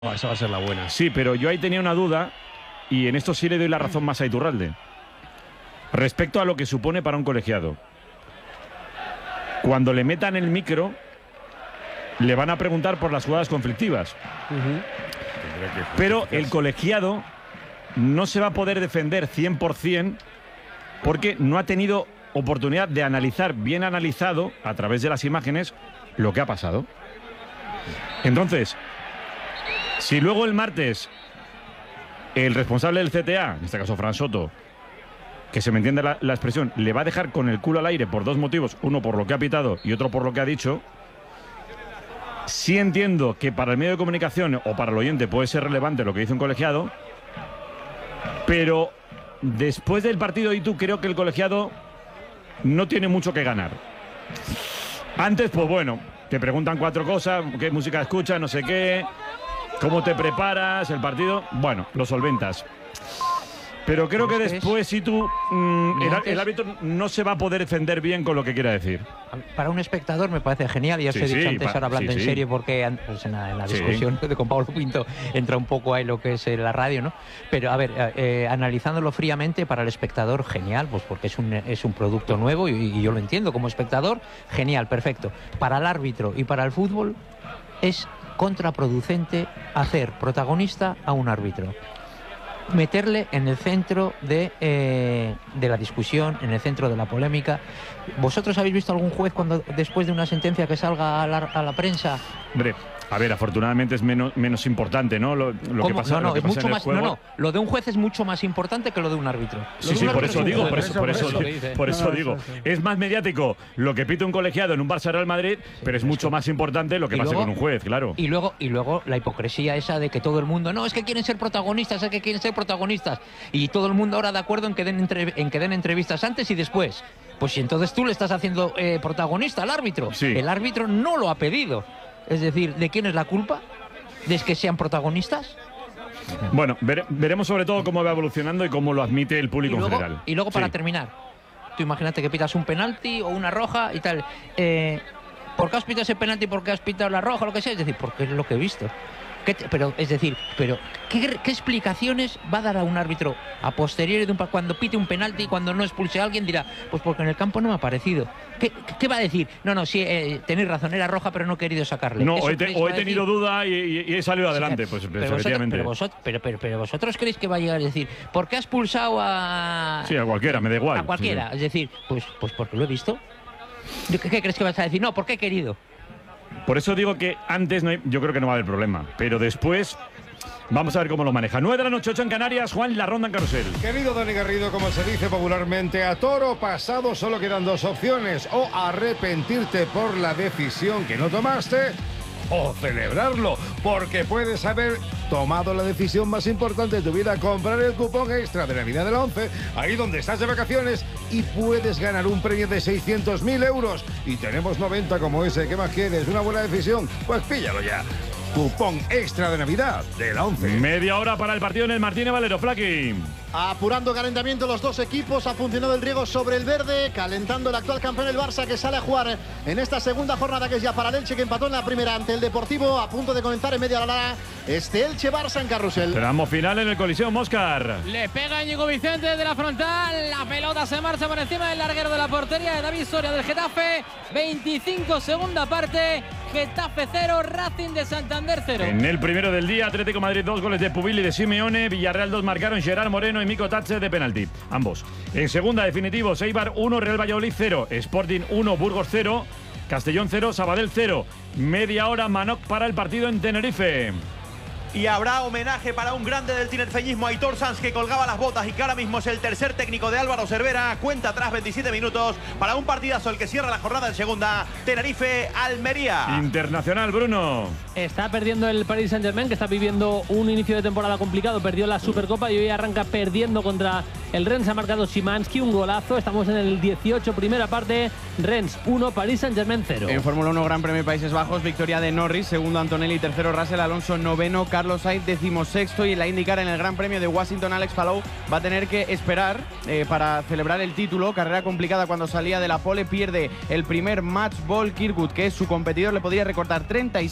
Esa va a ser la buena. Sí, pero yo ahí tenía una duda y en esto sí le doy la razón más a Iturralde. Respecto a lo que supone para un colegiado. Cuando le metan el micro, le van a preguntar por las jugadas conflictivas. Pero el colegiado no se va a poder defender 100% porque no ha tenido oportunidad de analizar, bien analizado, a través de las imágenes, lo que ha pasado. Entonces, si luego el martes el responsable del CTA, en este caso Fran Soto, que se me entiende la expresión, le va a dejar con el culo al aire por dos motivos, uno por lo que ha pitado y otro por lo que ha dicho, sí entiendo que para el medio de comunicación o para el oyente puede ser relevante lo que dice un colegiado, pero después del partido y tú creo que el colegiado no tiene mucho que ganar. Antes, pues bueno, te preguntan cuatro cosas, qué música escuchas, no sé qué, cómo te preparas, el partido, bueno, lo solventas. Pero creo que después, si tú, el árbitro no se va a poder defender bien con lo que quiera decir. Para un espectador me parece genial, ya os he dicho antes, ahora hablando en serio, porque pues en la discusión con Pablo Pinto entra un poco ahí lo que es la radio, ¿no? Pero a ver, analizándolo fríamente, para el espectador, genial, pues porque es un producto nuevo y yo lo entiendo como espectador, genial, perfecto. Para el árbitro y para el fútbol es contraproducente hacer protagonista a un árbitro. Meterle en el centro de la discusión, en el centro de la polémica. ¿Vosotros habéis visto algún juez cuando después de una sentencia que salga a la prensa? Hombre, a ver, afortunadamente es menos importante, ¿no? Lo que pasa, no, lo que es pasa mucho en el más. juego. No, lo de un juez es mucho más importante que lo de un árbitro. Sí, por eso digo, por eso digo. Es más mediático lo que pita un colegiado en un Barça Real Madrid, pero es mucho más importante lo que pasa con un juez, claro. Y luego la hipocresía esa de que todo el mundo, no, es que quieren ser protagonistas, y todo el mundo ahora de acuerdo en que den entrevistas antes y después. Pues si entonces tú le estás haciendo protagonista al árbitro. Sí. El árbitro no lo ha pedido. Es decir, ¿de quién es la culpa? ¿De que sean protagonistas? Bueno, veremos sobre todo cómo va evolucionando y cómo lo admite el público en general. Y luego para terminar, tú imagínate que pitas un penalti o una roja y tal. ¿Por qué has pitado ese penalti? ¿Por qué has pitado la roja? Lo que sea. Es decir, porque es lo que he visto. ¿Qué explicaciones va a dar a un árbitro a posteriori de cuando pite un penalti, cuando no expulse a alguien? Dirá, pues porque en el campo no me ha parecido. ¿Qué va a decir? No, sí, tenéis razón, era roja, pero no he querido sacarle. No, he tenido duda y he salido adelante, pues efectivamente. Pero vosotros creéis que va a llegar a decir, ¿por qué has expulsado a...? Sí, a cualquiera, me da igual. A cualquiera, sí. Es decir, pues porque lo he visto. ¿Qué crees que vas a decir? No, porque he querido. Por eso digo que antes yo creo que no va a haber problema, pero después vamos a ver cómo lo maneja. 9 de la noche, 8 en Canarias, Juan, la ronda en carrusel. Querido Dani Garrido, como se dice popularmente, a toro pasado solo quedan dos opciones: o arrepentirte por la decisión que no tomaste, o celebrarlo, porque puedes haber tomado la decisión más importante de tu vida, comprar el cupón extra de Navidad de la 11, ahí donde estás de vacaciones, y puedes ganar un premio de 600.000 euros. Y tenemos 90 como ese. ¿Qué más quieres? ¿Una buena decisión? Pues píllalo ya. Cupón extra de Navidad de la 11. Media hora para el partido en el Martínez Valero, Flaqui. Apurando calentamiento los dos equipos, ha funcionado el riego sobre el verde, calentando el actual campeón el Barça, que sale a jugar en esta segunda jornada, que es ya para el Elche, que empató en la primera ante el Deportivo, a punto de comenzar en media hora este Elche-Barça en carrusel. Tramo final en el Coliseum, Óscar. Le pega Íñigo Vicente de la frontal, la pelota se marcha por encima del larguero de la portería de David Soria del Getafe. 25 segunda parte, Getafe 0, Racing de Santander 0. En el primero del día, Atlético Madrid 2 goles de Pubil y de Simeone, Villarreal 2 marcaron Gerard Moreno y Mico Tache de penalti, ambos. En segunda, definitivo, Eibar 1, Real Valladolid 0, Sporting 1, Burgos 0, Castellón 0, Sabadell 0. Media hora, Manoc para el partido en Tenerife. Y habrá homenaje para un grande del tinerfeñismo, Aitor Sanz, que colgaba las botas y que ahora mismo es el tercer técnico de Álvaro Cervera. Cuenta atrás 27 minutos para un partidazo el que cierra la jornada en segunda. Tenerife-Almería. Internacional, Bruno. Está perdiendo el Paris Saint-Germain, que está viviendo un inicio de temporada complicado. Perdió la Supercopa y hoy arranca perdiendo contra el Rennes. Ha marcado Szymanski, un golazo. Estamos en el 18, primera parte. Rennes 1, Paris Saint-Germain 0. En Fórmula 1, Gran Premio de Países Bajos, victoria de Norris, segundo Antonelli, tercero Russell, Alonso noveno, Carlos Sainz 16º, y en la IndyCar en el Gran Premio de Washington, Alex Palou va a tener que esperar para celebrar el título. Carrera complicada cuando salía de la pole, pierde el primer match ball Kirkwood, que es su competidor, le podría recortar 37 puntos.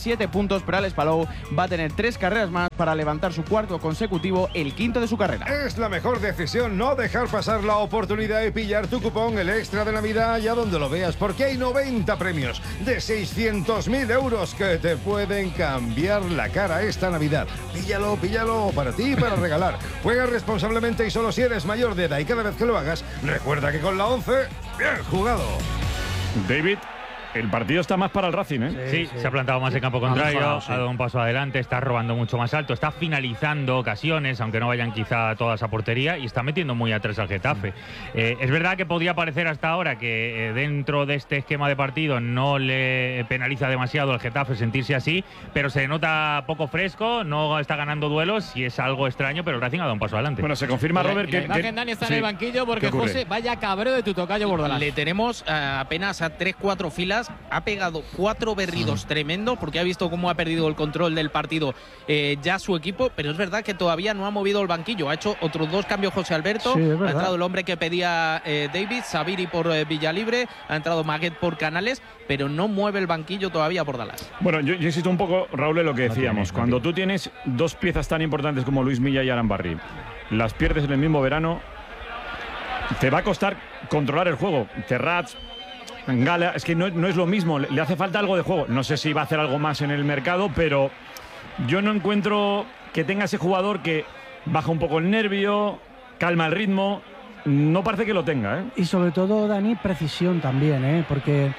puntos, pero Alex Palou va a tener 3 carreras más para levantar su cuarto consecutivo, el quinto de su carrera. Es la mejor decisión no dejar pasar la oportunidad de pillar tu cupón, el extra de Navidad, allá donde lo veas, porque hay 90 premios de 600.000 euros que te pueden cambiar la cara esta Navidad. Píllalo, píllalo, para ti y para regalar. Juega responsablemente y solo si eres mayor de edad, y cada vez que lo hagas, recuerda que con la 11, bien jugado. David, el partido está más para el Racing, ¿eh? Sí, se ha plantado más en campo contrario, ha dado un paso adelante, está robando mucho más alto, está finalizando ocasiones, aunque no vayan quizá todas a portería, y está metiendo muy atrás al Getafe. Es verdad que podía parecer hasta ahora que dentro de este esquema de partido no le penaliza demasiado al Getafe sentirse así, pero se nota poco fresco, no está ganando duelos y es algo extraño, pero el Racing ha dado un paso adelante. Bueno, se confirma, Robert, que Dani está en el banquillo porque José, vaya cabreo de tu tocayo Bordalás. Le tenemos apenas a 3-4 filas. Ha pegado 4 berridos tremendos porque ha visto cómo ha perdido el control del partido ya su equipo, pero es verdad que todavía no ha movido el banquillo. Ha hecho otros 2 cambios José Alberto. Sí, ha entrado el hombre que pedía David, Sabiri por Villalibre, ha entrado Maguet por Canales, pero no mueve el banquillo todavía por Dallas. Bueno, yo insisto un poco, Raúl, en lo que decíamos. Cuando tú tienes 2 piezas tan importantes como Luis Milla y Arambarri, las pierdes en el mismo verano, te va a costar controlar el juego. Terrats, Gala, es que no es lo mismo, le hace falta algo de juego. No sé si va a hacer algo más en el mercado, pero yo no encuentro que tenga ese jugador que baja un poco el nervio, calma el ritmo. No parece que lo tenga, ¿eh? Y sobre todo, Dani, precisión también, ¿eh? Porque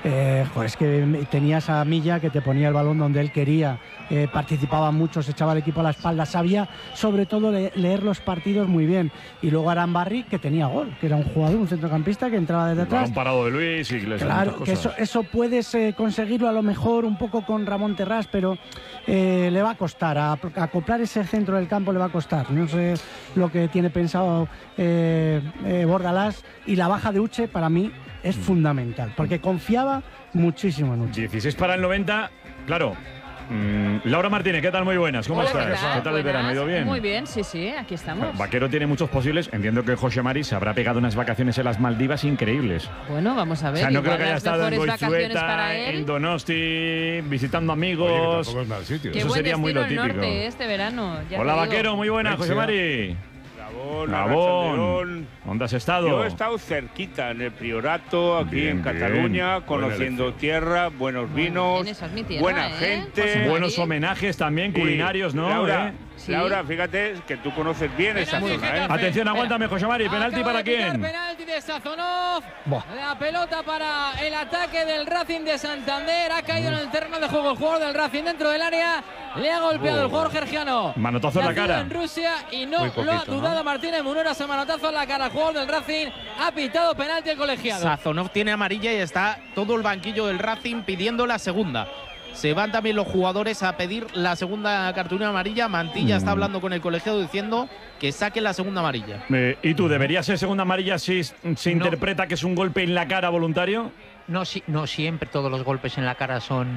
es que tenías a Milla que te ponía el balón donde él quería, participaba mucho, se echaba el equipo a la espalda, sabía sobre todo leer los partidos muy bien. Y luego Arambarri, que tenía gol, que era un jugador, un centrocampista que entraba desde atrás. Un parado de Luis y Iglesias. Claro, que eso puedes conseguirlo a lo mejor un poco con Ramón Terrás, pero le va a costar, acoplar ese centro del campo le va a costar. No sé lo que tiene pensado Bordalás, y la baja de Uche para mí es fundamental, porque confiaba muchísimo en Uche. 16 para el 90, claro. Laura Martínez, ¿qué tal? Muy buenas, ¿cómo estás? ¿Qué tal el verano? ¿Ha ido bien? Muy bien, sí, aquí estamos. Vaquero tiene muchos posibles. Entiendo que José Mari se habrá pegado unas vacaciones en las Maldivas increíbles. Bueno, vamos a ver. O sea, no creo que haya estado en Goizueta, en Donosti, visitando amigos. Oye, que tampoco es mal sitio. Qué Eso buen sería muy lo destino el típico. norte este verano. Hola, Vaquero, muy buenas, José Mari. Gabón. ¿Dónde has estado? Yo he estado cerquita en el Priorato, aquí bien, en Cataluña, conociendo tierra, buenos vinos, buena gente. Buenos homenajes también, culinarios, ¿no? Laura, fíjate que tú conoces bien esa zona, ¿eh? Atención, aguántame, José Mari. ¿Penalti para quién? Penalti de Sazonov. La pelota para el ataque del Racing de Santander. Ha caído en el terreno de juego el jugador del Racing dentro del área. Le ha golpeado el jugador georgiano. Manotazo en la cara. En Rusia y no lo ha dudado Martínez Munera. Ese manotazo en la cara al jugador del Racing. Ha pitado penalti el colegiado. Sazonov tiene amarilla y está todo el banquillo del Racing pidiendo la segunda. Se van también los jugadores a pedir la segunda cartulina amarilla. Mantilla está hablando con el colegiado diciendo que saque la segunda amarilla. ¿Y tú, debería ser segunda amarilla si se interpreta que es un golpe en la cara voluntario? No siempre todos los golpes en la cara son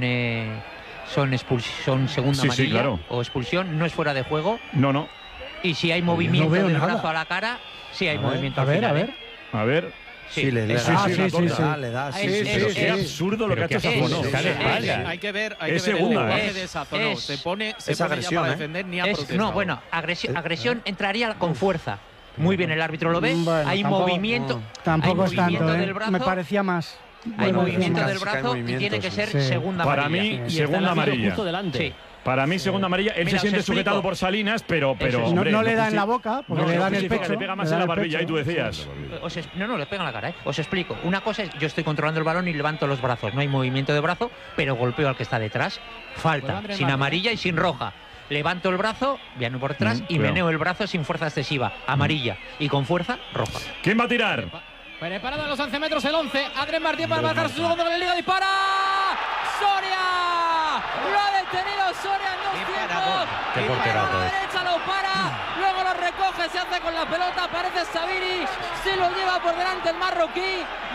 segunda amarilla, sí, claro. O expulsión. No es fuera de juego. No. Y si hay movimiento del brazo a la cara, sí hay movimiento al final. A ver. Sí, le da. Le da. Qué absurdo lo que ha hecho Sazonov. Hay que ver es segunda, el de Sazonov. Se pone ya para defender ni a protestar. No, bueno, agresión entraría con fuerza. Muy bien, el árbitro lo ve. Bueno, hay movimiento. Tampoco hay es tanto, movimiento del brazo. Me parecía más. Hay movimiento del brazo y tiene que ser segunda amarilla. Para mí, segunda amarilla. Justo delante. Sí. Para mí, segunda amarilla. Él se siente sujetado por Salinas, pero hombre, no le da en la boca, porque le da en el pecho. Le pega más en la barbilla, y tú decías. No, le pega en la cara, ¿eh? Os explico. Una cosa es, yo estoy controlando el balón y levanto los brazos. No hay movimiento de brazo, pero golpeo al que está detrás. Falta, sin amarilla y sin roja. Levanto el brazo, viene por detrás y meneo el brazo sin fuerza excesiva. Amarilla. Y con fuerza, roja. ¿Quién va a tirar? Preparado a los 11 metros el 11. Adrien Martín para marcar su segundo gol en la Liga. ¡Dispara! ¡Soria! Lo ha detenido Soria en 2 tiempos. Qué porterazo a la derecha lo para. Luego lo recoge, se hace con la pelota. Aparece Sabiri. Se lo lleva por delante el marroquí. Y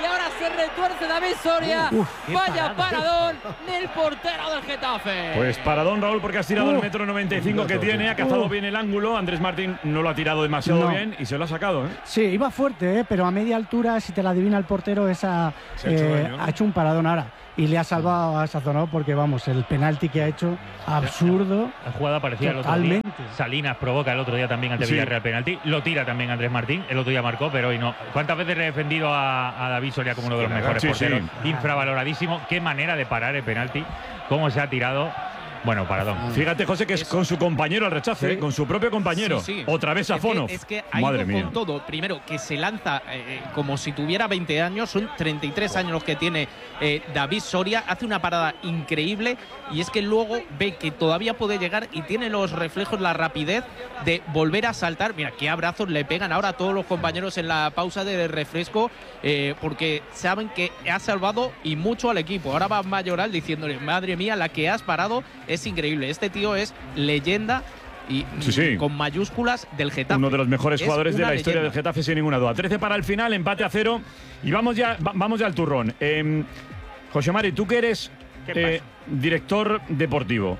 y ahora se retuerce David Soria. Vaya paradón del portero del Getafe. Pues paradón, Raúl, porque has tirado el 1,95 m que tiene, ha cazado bien el ángulo. Andrés Martín no lo ha tirado demasiado bien y se lo ha sacado, ¿eh? Sí, iba fuerte, pero a media altura, si te la adivina el portero, ha hecho un paradón ahora. Y le ha salvado a esa zona porque, vamos, el penalti que ha hecho, absurdo. La jugada parecía totalmente. El otro día. Salinas provoca el otro día también ante Villarreal penalti. Lo tira también Andrés Martín. El otro día marcó, pero hoy no. ¿Cuántas veces he defendido a David Soria como uno de los mejores porteros? Infravaloradísimo. Qué manera de parar el penalti. Cómo se ha tirado. Bueno, paradón. Fíjate, José, que es con su compañero al rechace, con su propio compañero. Otra vez a Fono. Es que ha ido con todo. Primero, que se lanza como si tuviera 20 años. Son 33 años los que tiene David Soria. Hace una parada increíble y es que luego ve que todavía puede llegar y tiene los reflejos, la rapidez de volver a saltar. Mira, qué abrazos le pegan ahora a todos los compañeros en la pausa de refresco porque saben que ha salvado y mucho al equipo. Ahora va Mayoral diciéndole, madre mía, la que has parado. Es increíble, este tío es leyenda y con mayúsculas del Getafe. Uno de los mejores jugadores de la historia del Getafe, sin ninguna duda. 13 para el final, empate a 0 y vamos ya al turrón. José Mari, tú que eres director deportivo,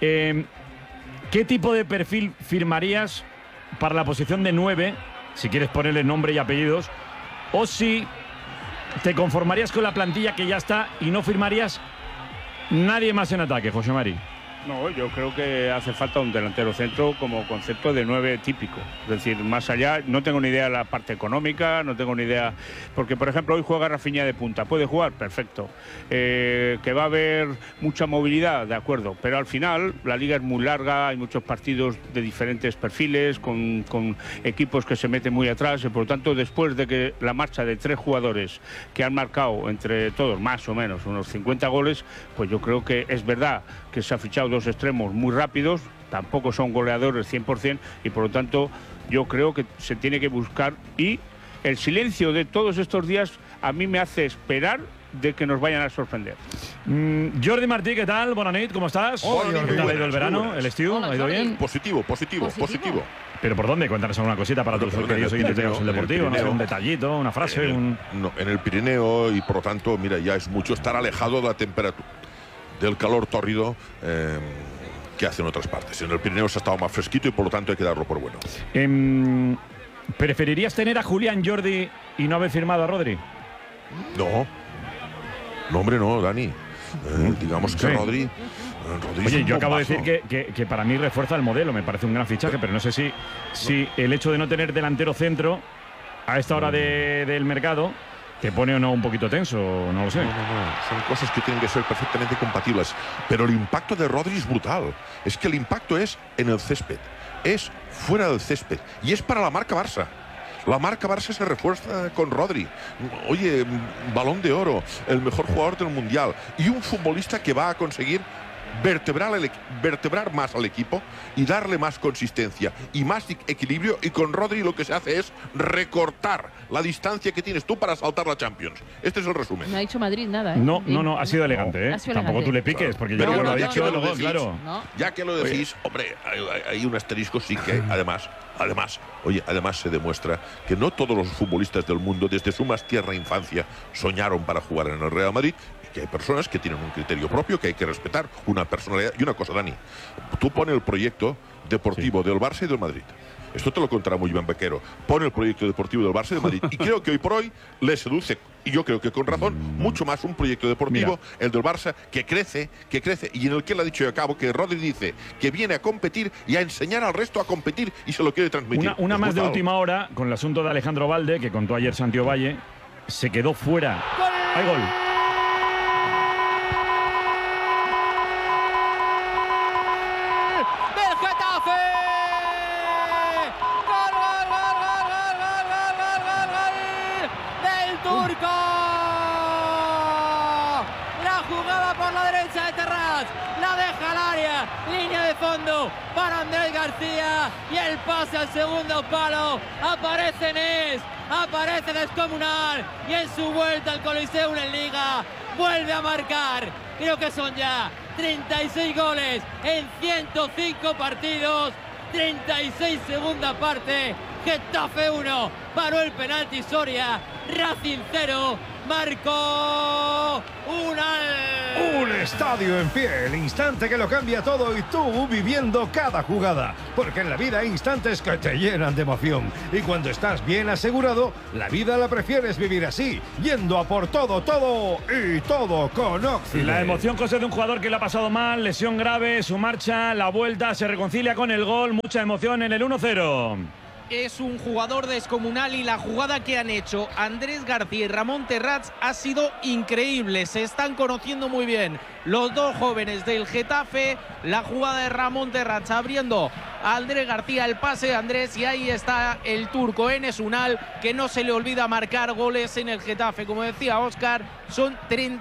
¿qué tipo de perfil firmarías para la posición de 9, si quieres ponerle nombre y apellidos, o si te conformarías con la plantilla que ya está y no firmarías nadie más en ataque, José Mari? No, yo creo que hace falta un delantero centro como concepto de 9 típico. Es decir, más allá, no tengo ni idea de la parte económica, no tengo ni idea. Porque, por ejemplo, hoy juega Rafinha de punta. ¿Puede jugar? Perfecto. Que va a haber mucha movilidad, de acuerdo. Pero al final, la liga es muy larga, hay muchos partidos de diferentes perfiles, con equipos que se meten muy atrás. Y por lo tanto, después de que la marcha de 3 jugadores que han marcado entre todos, más o menos, unos 50 goles, pues yo creo que es verdad que se ha fichado 2 extremos muy rápidos, tampoco son goleadores 100% y por lo tanto yo creo que se tiene que buscar, y el silencio de todos estos días a mí me hace esperar de que nos vayan a sorprender. Jordi Martí, ¿qué tal? Bona nit, ¿cómo estás? ¿Qué tal ha ido el verano? ¿El estiu? ¿Ha ido bien? Positivo. ¿Pero por dónde? Cuéntanos alguna cosita para todos los queridos oyentes de el Deportivo, no sé, un detallito, una frase. En el Pirineo, y por lo tanto, mira, ya es mucho estar alejado de la temperatura, del calor tórrido que hace en otras partes. En el Pirineo se ha estado más fresquito y por lo tanto hay que darlo por bueno. ¿Preferirías tener a Julián, Jordi, y no haber firmado a Rodri? No, hombre, no, Dani. Digamos que Rodri. Oye, yo acabo de decir que para mí refuerza el modelo, me parece un gran fichaje, pero no sé si el hecho de no tener delantero centro a esta hora del mercado te pone o no un poquito tenso, no lo sé. No. Son cosas que tienen que ser perfectamente compatibles. Pero el impacto de Rodri es brutal. Es que el impacto es en el césped, es fuera del césped y es para la marca Barça. La marca Barça se refuerza con Rodri. Oye, Balón de Oro, el mejor jugador del Mundial y un futbolista que va a conseguir vertebrar más al equipo y darle más consistencia y más equilibrio, y con Rodri lo que se hace es recortar la distancia que tienes tú para saltar la Champions. Este es el resumen. No ha dicho Madrid nada, ¿eh? No, ha sido elegante, ¿eh? Tampoco tú le piques, porque ya lo ha dicho luego, claro. Ya que lo decís, hombre, hay un asterisco, sí que además se demuestra que no todos los futbolistas del mundo desde su más tierna infancia soñaron para jugar en el Real Madrid, que hay personas que tienen un criterio propio que hay que respetar, una personalidad. Y una cosa, Dani, tú pones el proyecto deportivo del Barça y del Madrid. Esto te lo contará muy bien Bequero. Pone el proyecto deportivo del Barça y del Madrid. Y creo que hoy por hoy le seduce, y yo creo que con razón, mucho más un proyecto deportivo, el del Barça, que crece, y en el que él ha dicho y acabo, que Rodri dice que viene a competir y a enseñar al resto a competir y se lo quiere transmitir. Una más de última hora, con el asunto de Alejandro Valde, que contó ayer Santi Ovalle, se quedó fuera. ¡Hay gol! Para Andrés García y el pase al segundo palo. Aparece Nes, aparece Descomunal y en su vuelta al Coliseum en Liga vuelve a marcar. Creo que son ya 36 goles en 105 partidos, 36 segunda parte. Getafe 1, paró el penalti Soria, Racing 0, marcó Un estadio en pie, el instante que lo cambia todo y tú viviendo cada jugada. Porque en la vida hay instantes que te llenan de emoción. Y cuando estás bien asegurado, la vida la prefieres vivir así, yendo a por todo, todo y todo con Oxide. La emoción, José, de un jugador que le ha pasado mal, lesión grave, su marcha, la vuelta, se reconcilia con el gol, mucha emoción en el 1-0. Es un jugador descomunal y la jugada que han hecho Andrés García y Ramón Terrats ha sido increíble. Se están conociendo muy bien los dos jóvenes del Getafe. La jugada de Ramón Terrats abriendo a Andrés García, el pase de Andrés, y ahí está el turco Enes Unal, que no se le olvida marcar goles en el Getafe. Como decía Óscar, son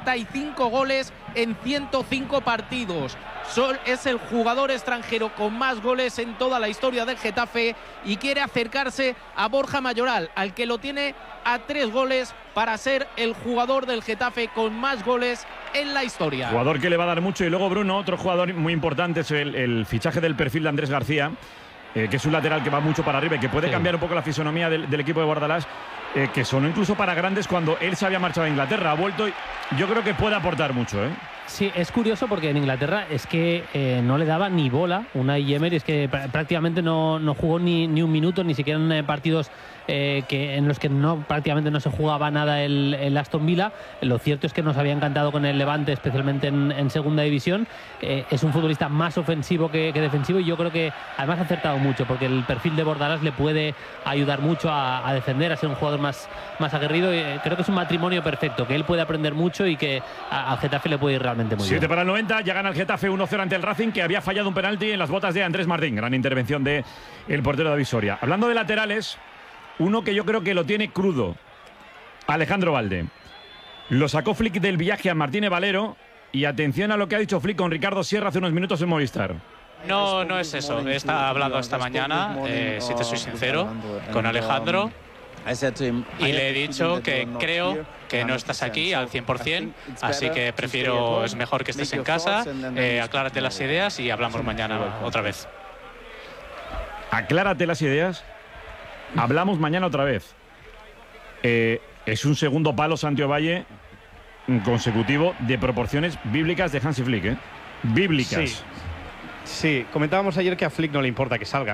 35 goles en 105 partidos. Es el jugador extranjero con más goles en toda la historia del Getafe y quiere acercarse a Borja Mayoral, al que lo tiene a 3 goles para ser el jugador del Getafe con más goles en la historia. Jugador que le va a dar mucho. Y luego, Bruno, otro jugador muy importante es el fichaje del perfil de Andrés García, que es un lateral que va mucho para arriba y que puede cambiar un poco la fisonomía del equipo de Bordalás, que sonó incluso para grandes cuando él se había marchado a Inglaterra. Ha vuelto y yo creo que puede aportar mucho, ¿eh? Sí, es curioso porque en Inglaterra es que no le daba ni bola Unai Emery, es que prácticamente no jugó ni un minuto, ni siquiera en partidos en los que prácticamente no se jugaba nada el Aston Villa. Lo cierto es que nos había encantado con el Levante, especialmente en segunda división. Es un futbolista más ofensivo que defensivo y yo creo que además ha acertado mucho porque el perfil de Bordalás le puede ayudar mucho a defender, a ser un jugador más aguerrido. Creo que es un matrimonio perfecto, que él puede aprender mucho y que al Getafe le puede ir realmente muy 7 bien. para el 90, ya gana el Getafe 1-0 ante el Racing, que había fallado un penalti en las botas de Andrés Martín. Gran intervención de el portero David Soria. Hablando de laterales, uno que yo creo que lo tiene crudo, Alejandro Valde. Lo sacó Flick del viaje a Martínez Valero y atención a lo que ha dicho Flick con Ricardo Sierra hace unos minutos en Movistar. No, no es eso. He hablado esta mañana, si te soy sincero, con Alejandro. Y le he dicho que creo que no estás aquí al 100%, así que es mejor que estés en casa, aclárate las ideas y hablamos mañana otra vez. Aclárate las ideas, hablamos mañana otra vez. Es un segundo palo Santiago Valle consecutivo de proporciones bíblicas de Hansi Flick, ¿eh? Bíblicas. Sí, comentábamos ayer que a Flick no le importa que salga,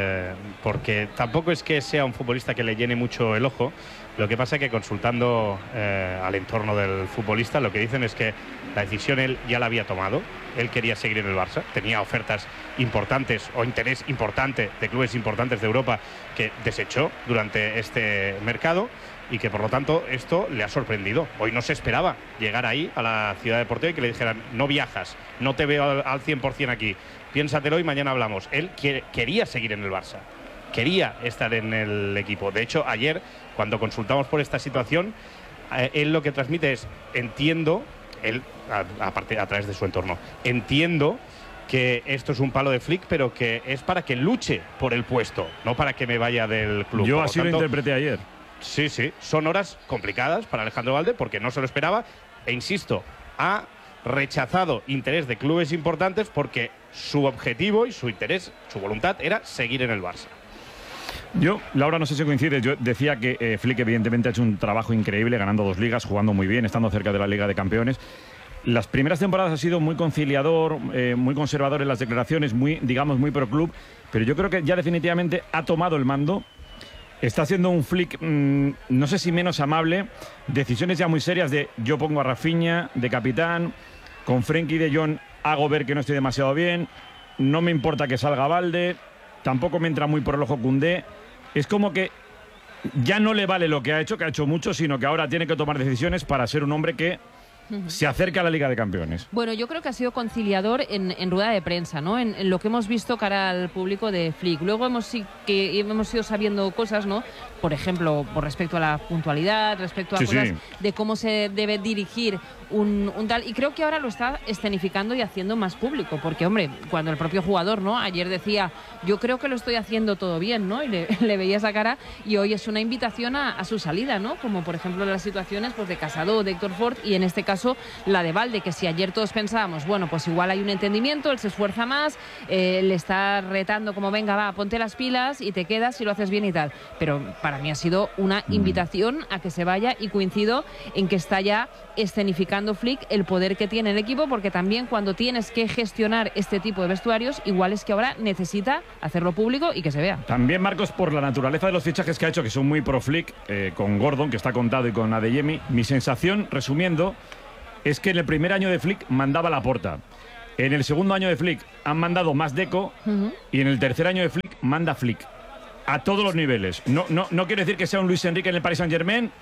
porque tampoco es que sea un futbolista que le llene mucho el ojo. Lo que pasa es que consultando al entorno del futbolista, lo que dicen es que la decisión él ya la había tomado. Él quería seguir en el Barça, tenía ofertas importantes o interés importante de clubes importantes de Europa que desechó durante este mercado y que por lo tanto esto le ha sorprendido. Hoy no se esperaba llegar ahí a la ciudad deportiva y que le dijeran: no viajas, no te veo al 100% aquí, piénsatelo y mañana hablamos. Él quería seguir en el Barça, quería estar en el equipo. De hecho, ayer, cuando consultamos por esta situación, él lo que transmite es: entiendo, él aparte a través de su entorno, entiendo que esto es un palo de Flick, pero que es para que luche por el puesto, no para que me vaya del club. Yo así lo interpreté ayer. Sí, son horas complicadas para Alejandro Valde porque no se lo esperaba e insisto, ha rechazado interés de clubes importantes porque su objetivo y su interés, su voluntad era seguir en el Barça. Yo, Laura, no sé si coincide, yo decía que Flick evidentemente ha hecho un trabajo increíble, ganando 2 ligas, jugando muy bien, estando cerca de la Liga de Campeones. Las primeras temporadas ha sido muy conciliador, muy conservador en las declaraciones, muy pro club, pero yo creo que ya definitivamente ha tomado el mando. Está haciendo un Flick, no sé si menos amable, decisiones ya muy serias de yo pongo a Rafinha de capitán, con Frenkie de Jong hago ver que no estoy demasiado bien, no me importa que salga Valde, tampoco me entra muy por el ojo Koundé. Es como que ya no le vale lo que ha hecho mucho, sino que ahora tiene que tomar decisiones para ser un hombre que se acerca a la Liga de Campeones. Bueno, yo creo que ha sido conciliador en rueda de prensa, ¿no? En lo que hemos visto cara al público de Flick. Luego hemos ido sabiendo cosas, ¿no? Por ejemplo, por respecto a la puntualidad, respecto a cosas de cómo se debe dirigir un tal, y creo que ahora lo está escenificando y haciendo más público, porque hombre, cuando el propio jugador, ¿no?, ayer decía, yo creo que lo estoy haciendo todo bien, ¿no?, y le veía esa cara, y hoy es una invitación a su salida, ¿no?, como por ejemplo las situaciones pues de Casado o de Héctor Ford, y en este caso la de Balde, que si ayer todos pensábamos, bueno, pues igual hay un entendimiento, él se esfuerza más, le está retando como venga, va, ponte las pilas y te quedas si lo haces bien y tal, pero para mí ha sido una invitación a que se vaya, y coincido en que está ya escenificando Flick el poder que tiene el equipo, porque también cuando tienes que gestionar este tipo de vestuarios, igual es que ahora necesita hacerlo público y que se vea. También, Marcos, por la naturaleza de los fichajes que ha hecho, que son muy pro Flick, con Gordon, que está contado, y con Adeyemi, mi sensación, resumiendo, es que en el primer año de Flick mandaba Laporta. En el segundo año de Flick han mandado más Deco, y en el tercer año de Flick manda Flick. A todos los niveles. No quiero decir que sea un Luis Enrique en el Paris Saint-Germain,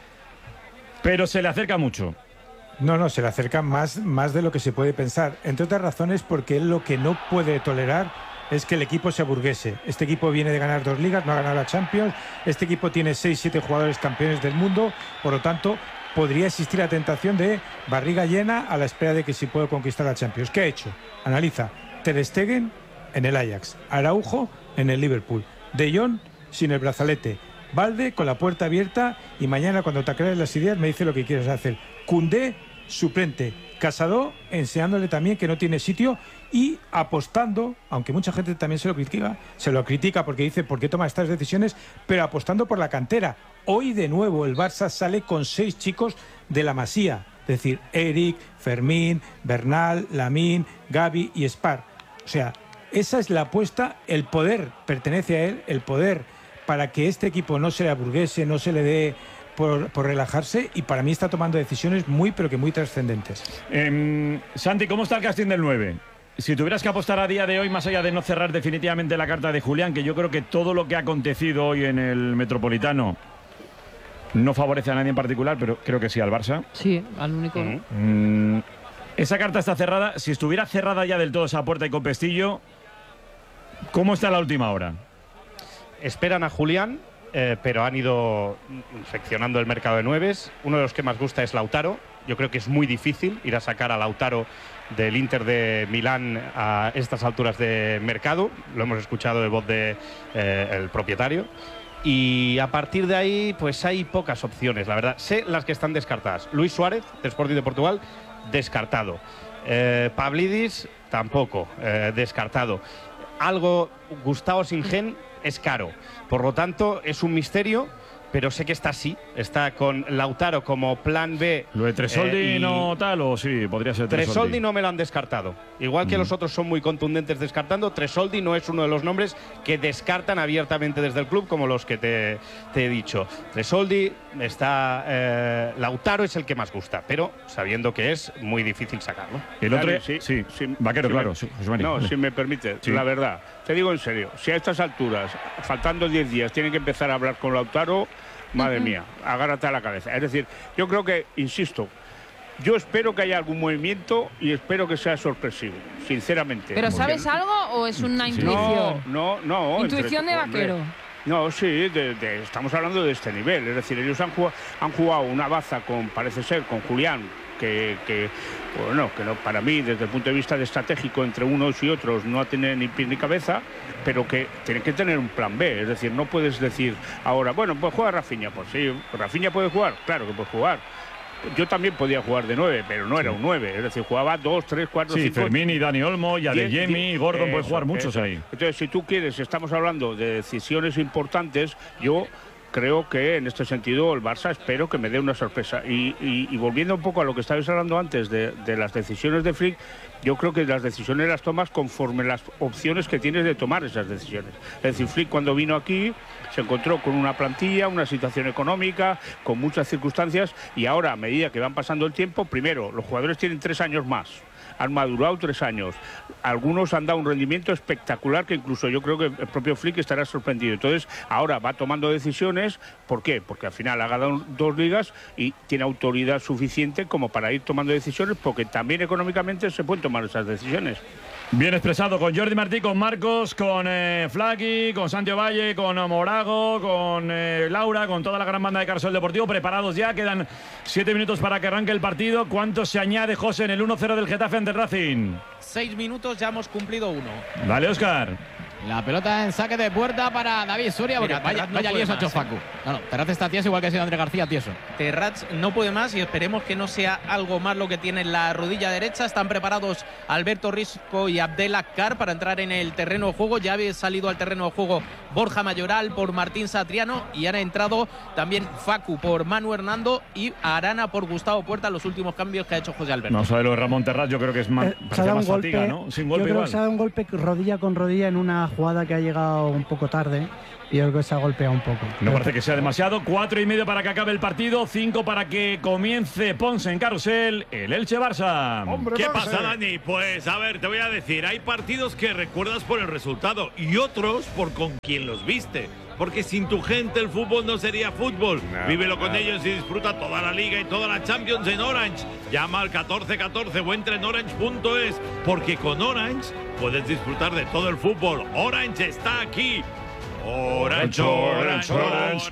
pero se le acerca mucho. No, se le acerca más de lo que se puede pensar. Entre otras razones porque él lo que no puede tolerar es que el equipo se aburguese. Este equipo viene de ganar 2 ligas, no ha ganado la Champions. Este equipo tiene 6-7 jugadores campeones del mundo. Por lo tanto, podría existir la tentación de barriga llena a la espera de que se pueda conquistar la Champions. ¿Qué ha hecho? Analiza. Ter Stegen en el Ajax. Araujo en el Liverpool. De Jong sin el brazalete. Balde con la puerta abierta, y mañana cuando te aclares las ideas me dice lo que quieres hacer. Koundé suplente. Casado enseñándole también que no tiene sitio, y apostando, aunque mucha gente también se lo critica porque dice ¿por qué toma estas decisiones?, pero apostando por la cantera. Hoy de nuevo el Barça sale con 6 chicos de la Masía, es decir, Eric, Fermín, Bernal, Lamine, Gavi y Spar. O sea, esa es la apuesta, el poder pertenece a él, el poder para que este equipo no se le aburguese, no se le dé por relajarse, y para mí está tomando decisiones muy, pero que muy trascendentes. Santi, ¿cómo está el casting del 9? Si tuvieras que apostar a día de hoy, más allá de no cerrar definitivamente la carta de Julián, que yo creo que todo lo que ha acontecido hoy en el Metropolitano no favorece a nadie en particular, pero creo que sí al Barça. Sí, al único. Esa carta está cerrada. Si estuviera cerrada ya del todo esa puerta y con pestillo, ¿cómo está la última hora? Esperan a Julián, pero han ido seccionando el mercado de 9s. Uno de los que más gusta es Lautaro. Yo creo que es muy difícil ir a sacar a Lautaro del Inter de Milán a estas alturas de mercado. Lo hemos escuchado de voz del propietario. Y a partir de ahí, pues hay pocas opciones, la verdad. Sé las que están descartadas. Luis Suárez, del Sporting de Portugal, descartado. Pavlidis, tampoco, descartado. Gustavo Singen es caro. Por lo tanto, es un misterio, pero sé que está así. Está con Lautaro como plan B. ¿Lo de Tresoldi no tal o sí? Podría ser Tresoldi no me lo han descartado. Igual que los otros son muy contundentes descartando, Tresoldi no es uno de los nombres que descartan abiertamente desde el club, como los que te he dicho. Tresoldi está... Lautaro es el que más gusta, pero sabiendo que es muy difícil sacarlo. El otro... Sí, Vaquero, claro. No, si me permite, la verdad, te digo en serio, si a estas alturas, faltando 10 días, tienen que empezar a hablar con Lautaro, madre mía, agárrate a la cabeza. Es decir, yo creo que, insisto, yo espero que haya algún movimiento y espero que sea sorpresivo, sinceramente. ¿Pero sabes algo o es una intuición? No. ¿Intuición de Vaquero? No, sí, estamos hablando de este nivel. Es decir, ellos han jugado una baza parece ser, con Julián, que no, para mí, desde el punto de vista estratégico, entre unos y otros no tiene ni pie ni cabeza, pero que tiene que tener un plan B. Es decir, no puedes decir ahora, bueno, pues juega Rafinha. Pues sí, Rafinha puede jugar, claro que puede jugar. Yo también podía jugar de 9, pero no era un 9. Es decir, jugaba 2, 3, 4, 5... Sí, Fermín y Dani Olmo, y Adeyemi y Gordon, pueden jugar muchos ahí. Entonces, si tú quieres, estamos hablando de decisiones importantes, yo creo que en este sentido el Barça espero que me dé una sorpresa. Y volviendo un poco a lo que estabais hablando antes de las decisiones de Flick, yo creo que las decisiones las tomas conforme las opciones que tienes de tomar esas decisiones. Es decir, Flick cuando vino aquí se encontró con una plantilla, una situación económica, con muchas circunstancias, y ahora a medida que van pasando el tiempo, primero, los jugadores tienen 3 años más. Han madurado 3 años. Algunos han dado un rendimiento espectacular que incluso yo creo que el propio Flick estará sorprendido. Entonces, ahora va tomando decisiones. ¿Por qué? Porque al final ha ganado 2 ligas y tiene autoridad suficiente como para ir tomando decisiones, porque también económicamente se pueden tomar esas decisiones. Bien expresado con Jordi Martí, con Marcos, con Flaqui, con Santiago Valle, con Morago, con Laura, con toda la gran banda de Carrusel Deportivo. Preparados ya, quedan 7 minutos para que arranque el partido. ¿Cuánto se añade, José, en el 1-0 del Getafe ante el Racing? 6 minutos, ya hemos cumplido 1. Dale, Óscar. La pelota en saque de puerta para David Soria. Porque vaya líos ha hecho Facu. No, Terraz está tieso igual que ha sido Andrés García tieso. Terraz no puede más y esperemos que no sea algo más lo que tiene en la rodilla derecha. Están preparados Alberto Risco y Abdel Akkar para entrar en el terreno de juego. Ya había salido al terreno de juego Borja Mayoral por Martín Satriano y han entrado también Facu por Manu Hernando y Arana por Gustavo Puerta, los últimos cambios que ha hecho José Alberto. No sabe lo de Ramón Terraz, yo creo que es más, se ha dado más un fatiga, golpe, ¿no? Sin golpe yo creo igual. que se ha dado un golpe rodilla con rodilla en una jugada que ha llegado un poco tarde y yo creo que se ha golpeado un poco. No parece que sea demasiado. 4:30 para que acabe el partido, 5 para que comience Ponce en Carrusel, el Elche-Barça. ¿Qué pasa, Dani? Pues a ver, te voy a decir, hay partidos que recuerdas por el resultado y otros por con quien los viste. Porque sin tu gente el fútbol no sería fútbol. Vívelo con ellos y disfruta toda la Liga y toda la Champions en Orange. Llama al 1414 o entra en orange.es, porque con Orange puedes disfrutar de todo el fútbol. Orange está aquí. Orange, Orange, Orange.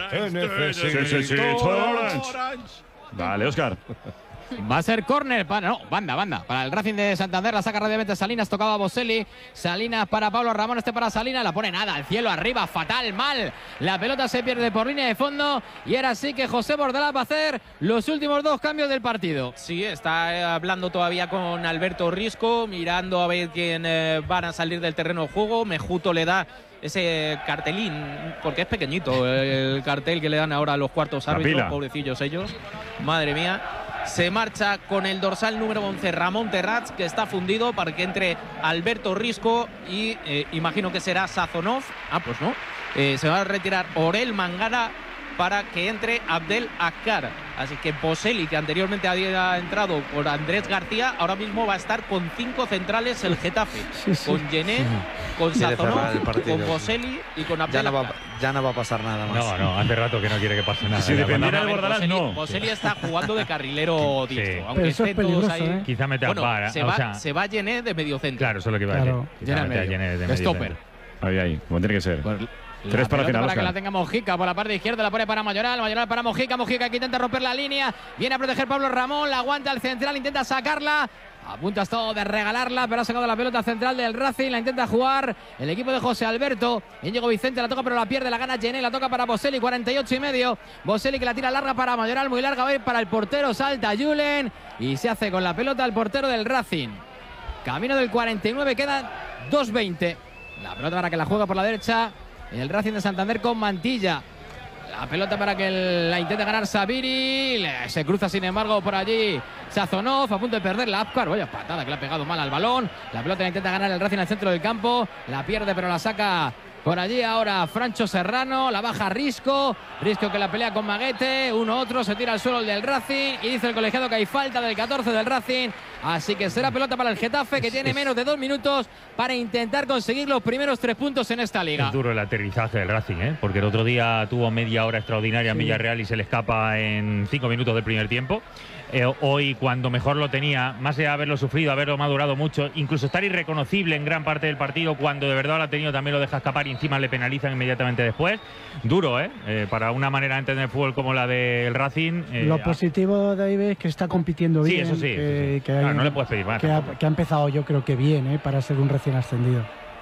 Vale, Óscar. Va a ser córner para... No, banda. Para el Racing de Santander, la saca rápidamente Salinas, tocaba a Boselli. Salinas para Pablo Ramón, para Salinas, la pone nada, al cielo, arriba, fatal, mal. La pelota se pierde por línea de fondo y ahora sí que José Bordalás va a hacer los últimos 2 cambios del partido. Sí, está hablando todavía con Alberto Risco, mirando a ver quién van a salir del terreno de juego. Mejuto le da ese cartelín, porque es pequeñito el cartel que le dan ahora a los cuartos árbitros, pobrecillos ellos. Madre mía. Se marcha con el dorsal número 11 Ramón Terraz, que está fundido para que entre Alberto Risco y imagino que será Sazonov. Pues no. Se va a retirar Orel Mangara para que entre Abdel Akkar. Así que Boselli, que anteriormente había entrado por Andrés García, ahora mismo va a estar con 5 centrales el Getafe. Con Gené, con Sazonov, con Boselli y con Abdel Akkar. Ya no va a pasar nada más. No, hace rato que no quiere que pase nada. Si dependiera de Bordalás, no. Boselli está jugando de carrilero diestro. Aunque pero eso es peligroso, ahí. Quizá mete a Bar. Se va Gené de medio centro. Claro, eso es lo que va a decir. Gené de stopper. Ahí, como tiene que ser. 3 para final, para que Óscar. la tenga Mojica por la parte izquierda, la pone para Mayoral para Mojica que intenta romper la línea, viene a proteger Pablo Ramón, la aguanta al central, intenta sacarla, a punto ha estado de regalarla, pero ha sacado la pelota central del Racing, la intenta jugar el equipo de José Alberto. Íñigo Vicente la toca pero la pierde, la gana Gené, la toca para Boselli, 48,5. Boselli que la tira larga para Mayoral, muy larga, va a ir para el portero, salta Julen y se hace con la pelota el portero del Racing. Camino del 49, quedan 2:20. La pelota para que la juega por la derecha el Racing de Santander con Mantilla. La pelota para que la intente ganar Sabiri. Se cruza sin embargo por allí Sazonov, a punto de perder la Akkar. Vaya patada que le ha pegado mal al balón. La pelota la intenta ganar el Racing al centro del campo. La pierde pero la saca por allí ahora Francho Serrano. La baja Risco que la pelea con Maguete. Uno otro, se tira al suelo el del Racing. Y dice el colegiado que hay falta del 14 del Racing. Así que será pelota para el Getafe, que tiene menos de 2 minutos para intentar conseguir los primeros 3 puntos en esta liga. Es duro el aterrizaje del Racing, porque el otro día tuvo media hora extraordinaria en Villarreal y se le escapa en 5 minutos del primer tiempo. Hoy, cuando mejor lo tenía, más allá de haberlo sufrido, haberlo madurado mucho, incluso estar irreconocible en gran parte del partido, cuando de verdad lo ha tenido también lo deja escapar y encima le penalizan inmediatamente después. Duro, para una manera de entender el fútbol como la del Racing. Lo positivo, David, es que está compitiendo bien. Sí, eso sí. Claro, no le puedes pedir más. Que ha empezado, yo creo que bien, para ser un recién ascendido.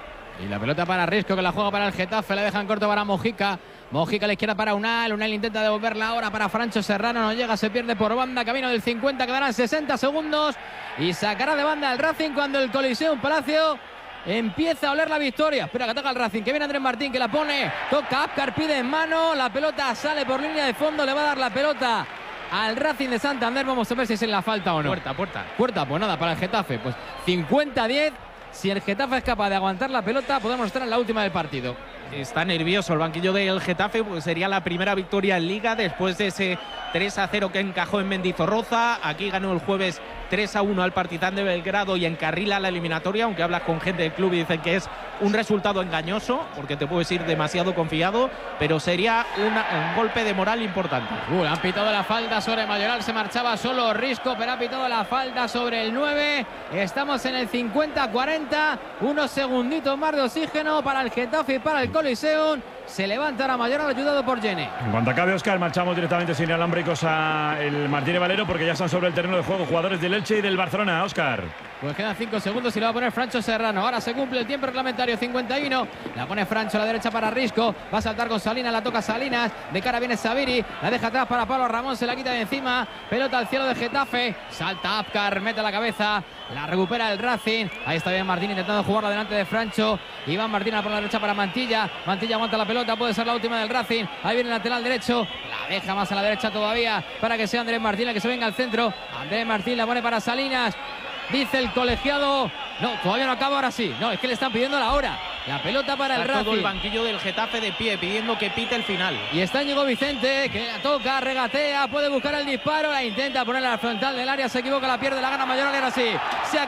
Y la pelota para Risco, que la juega para el Getafe, la dejan corto para Mojica. Mojica a la izquierda para Unal intenta devolverla ahora para Francho Serrano, no llega, se pierde por banda, camino del 50, quedarán 60 segundos y sacará de banda el Racing cuando el Coliseum Palacio empieza a oler la victoria. Espera que ataca el Racing, que viene Andrés Martín, que la pone, toca Akkar, pide en mano, la pelota sale por línea de fondo, le va a dar la pelota al Racing de Santander. Vamos a ver si es en la falta o no. Puerta, pues nada, para el Getafe, pues 50-10. Si el Getafe es capaz de aguantar la pelota, podemos estar en la última del partido. Está nervioso el banquillo del Getafe, porque sería la primera victoria en Liga después de ese 3-0 que encajó en Mendizorroza. Aquí ganó el jueves 3-1 al Partizan de Belgrado y encarrila la eliminatoria, aunque hablas con gente del club y dicen que es un resultado engañoso, porque te puedes ir demasiado confiado, pero sería un golpe de moral importante. Han pitado la falta sobre Mayoral, se marchaba solo Risco, pero ha pitado la falta sobre el 9. Estamos en el 50-40, unos segunditos más de oxígeno para el Getafe y para el Coliseum. Se levanta ahora Mayoral, ayudado por Jenny. En cuanto acabe, Óscar, marchamos directamente sin inalámbricos a el Martínez Valero, porque ya están sobre el terreno de juego jugadores del Elche y del Barcelona. Óscar. Pues quedan 5 segundos y lo va a poner Francho Serrano. Ahora se cumple el tiempo reglamentario, 51. La pone Francho a la derecha para Risco. Va a saltar con Salinas, la toca Salinas. De cara viene Sabiri. La deja atrás para Pablo Ramón, se la quita de encima. Pelota al cielo de Getafe. Salta Apcar, mete la cabeza. La recupera el Racing. Ahí está bien Martín intentando jugarla delante de Francho. Iván Martínez por la derecha para Mantilla. Mantilla aguanta la pelota, puede ser la última del Racing. Ahí viene el lateral derecho. La deja más a la derecha todavía para que sea Andrés Martín el que se venga al centro. Andrés Martín la pone para Salinas. Dice el colegiado, no, todavía no acaba, ahora sí. No, es que le están pidiendo la hora. La pelota para el Racing. Todo el banquillo del Getafe de pie, pidiendo que pite el final. Y está Íñigo Vicente, que la toca, regatea, puede buscar el disparo, la intenta poner a la frontal del área, se equivoca, la pierde, la gana Mayoral, ahora sí. Se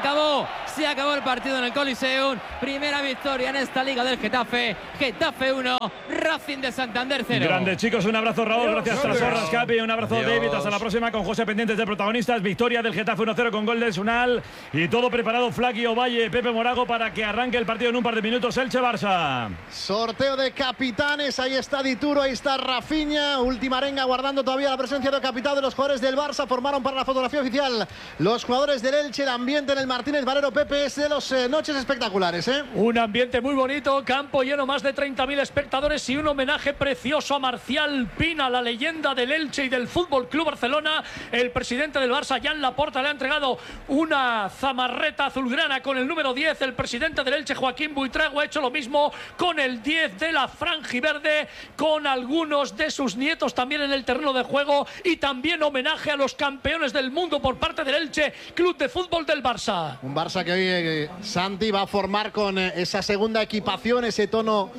acabó el partido en el Coliseum. Primera victoria en esta liga del Getafe. Getafe 1, Racing de Santander 0. Grande, chicos, un abrazo, Raúl. Gracias, Trasorras, Capi. Un abrazo, David. Hasta la próxima con José pendientes de protagonistas. Victoria del Getafe 1-0 con gol de Sunal. Y todo preparado, Flaqui, Ovalle, Pepe Morago, para que arranque el partido en un par de minutos. Elche-Barça. Sorteo de capitanes. Ahí está Dituro, ahí está Rafinha. Última arenga guardando todavía la presencia de capitán de los jugadores del Barça. Formaron para la fotografía oficial los jugadores del Elche. El ambiente en el Martínez Valero, Pepe, es de los noches espectaculares, ¿eh? Un ambiente muy bonito, campo lleno, más de 30.000 espectadores y un homenaje precioso a Marcial Pina, la leyenda del Elche y del Fútbol Club Barcelona. El presidente del Barça, Jan Laporta, le ha entregado una zamarreta azulgrana con el número 10. El presidente del Elche, Joaquín Buitrago, ha hecho lo mismo con el 10 de la franjiverde, con algunos de sus nietos también en el terreno de juego, y también homenaje a los campeones del mundo por parte del Elche, Club de Fútbol del Barça. Un Barça que hoy Santi va a formar con esa segunda equipación, ese tono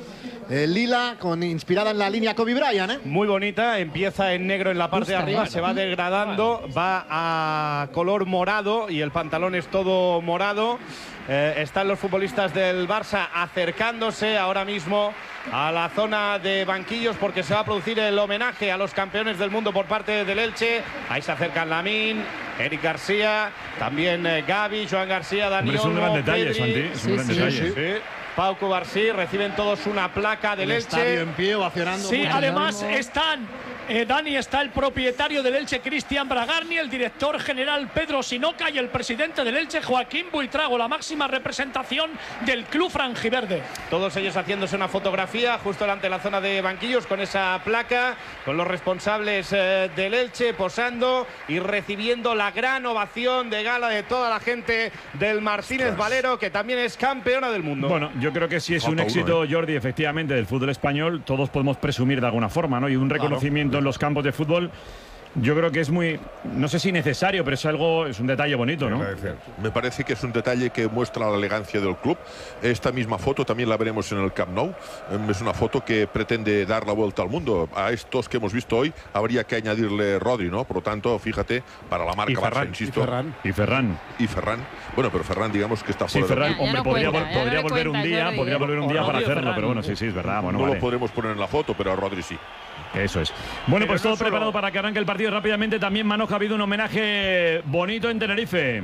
lila, inspirada en la línea Kobe Bryant, ¿eh? Muy bonita, empieza en negro en la parte de arriba, se va degradando, va a color morado y el pantalón es todo morado. Están los futbolistas del Barça acercándose ahora mismo a la zona de banquillos porque se va a producir el homenaje a los campeones del mundo por parte del Elche. Ahí se acercan Lamine, Eric García, también Gavi, Joan García, Dani Olmo, es un gran detalle, Santi. Es un gran detalle. Sí. Pau Cubarsí, reciben todos una placa del Elche. Estadio en pie, ovacionando. Sí, además están Dani, está el propietario del Elche, Cristian Bragarni, el director general Pedro Sinoca y el presidente del Elche, Joaquín Buitrago, la máxima representación del club franjiverde. Todos ellos haciéndose una fotografía justo delante de la zona de banquillos con esa placa, con los responsables del Elche posando y recibiendo la gran ovación de gala de toda la gente del Martínez Valero, que también es campeona del mundo. Bueno, yo creo que si es un éxito, Jordi, efectivamente, del fútbol español, todos podemos presumir de alguna forma, ¿no? Y un reconocimiento en los campos de fútbol, yo creo que es muy, no sé si necesario, pero es un detalle bonito, ¿no? Me parece que es un detalle que muestra la elegancia del club. Esta misma foto también la veremos en el Camp Nou. Es una foto que pretende dar la vuelta al mundo. A estos que hemos visto hoy habría que añadirle Rodri, ¿no? Por lo tanto, fíjate, para la marca Barça, insisto. Y Ferran. Bueno, pero Ferran, digamos que está fuera. Sí, Ferran, hombre, podría volver un día para hacerlo, pero bueno, sí, es verdad. Bueno, no lo podremos poner en la foto, pero a Rodri sí. Eso es. Bueno, pues todo preparado para que arranque el partido rápidamente. También, Manoja, ha habido un homenaje bonito en Tenerife.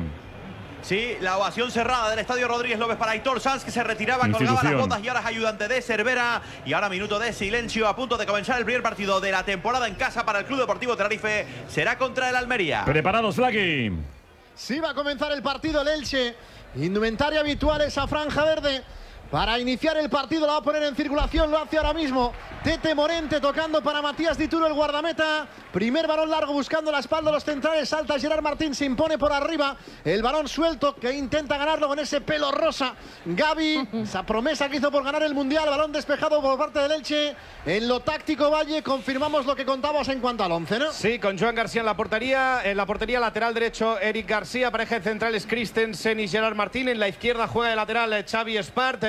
Sí, la ovación cerrada del Estadio Rodríguez López para Aitor Sanz, que se retiraba, colgaba las botas y ahora es ayudante de Cervera. Y ahora minuto de silencio a punto de comenzar el primer partido de la temporada en casa para el Club Deportivo Tenerife. Será contra el Almería. Preparados, Flaqui. Sí, va a comenzar el partido el Elche. Indumentaria habitual esa franja verde. Para iniciar el partido la va a poner en circulación, lo hace ahora mismo Tete Morente tocando para Matías Dituro, el guardameta. Primer balón largo buscando la espalda de los centrales, salta Gerard Martín, se impone por arriba. El balón suelto que intenta ganarlo con ese pelo rosa. Gavi, esa promesa que hizo por ganar el Mundial, balón despejado por parte del Elche. En lo táctico, Valle, confirmamos lo que contabas en cuanto al 11, ¿no? Sí, con Joan García en la portería lateral derecho Eric García, pareja de centrales Christensen y Gerard Martín. En la izquierda juega de lateral Xavi Espart,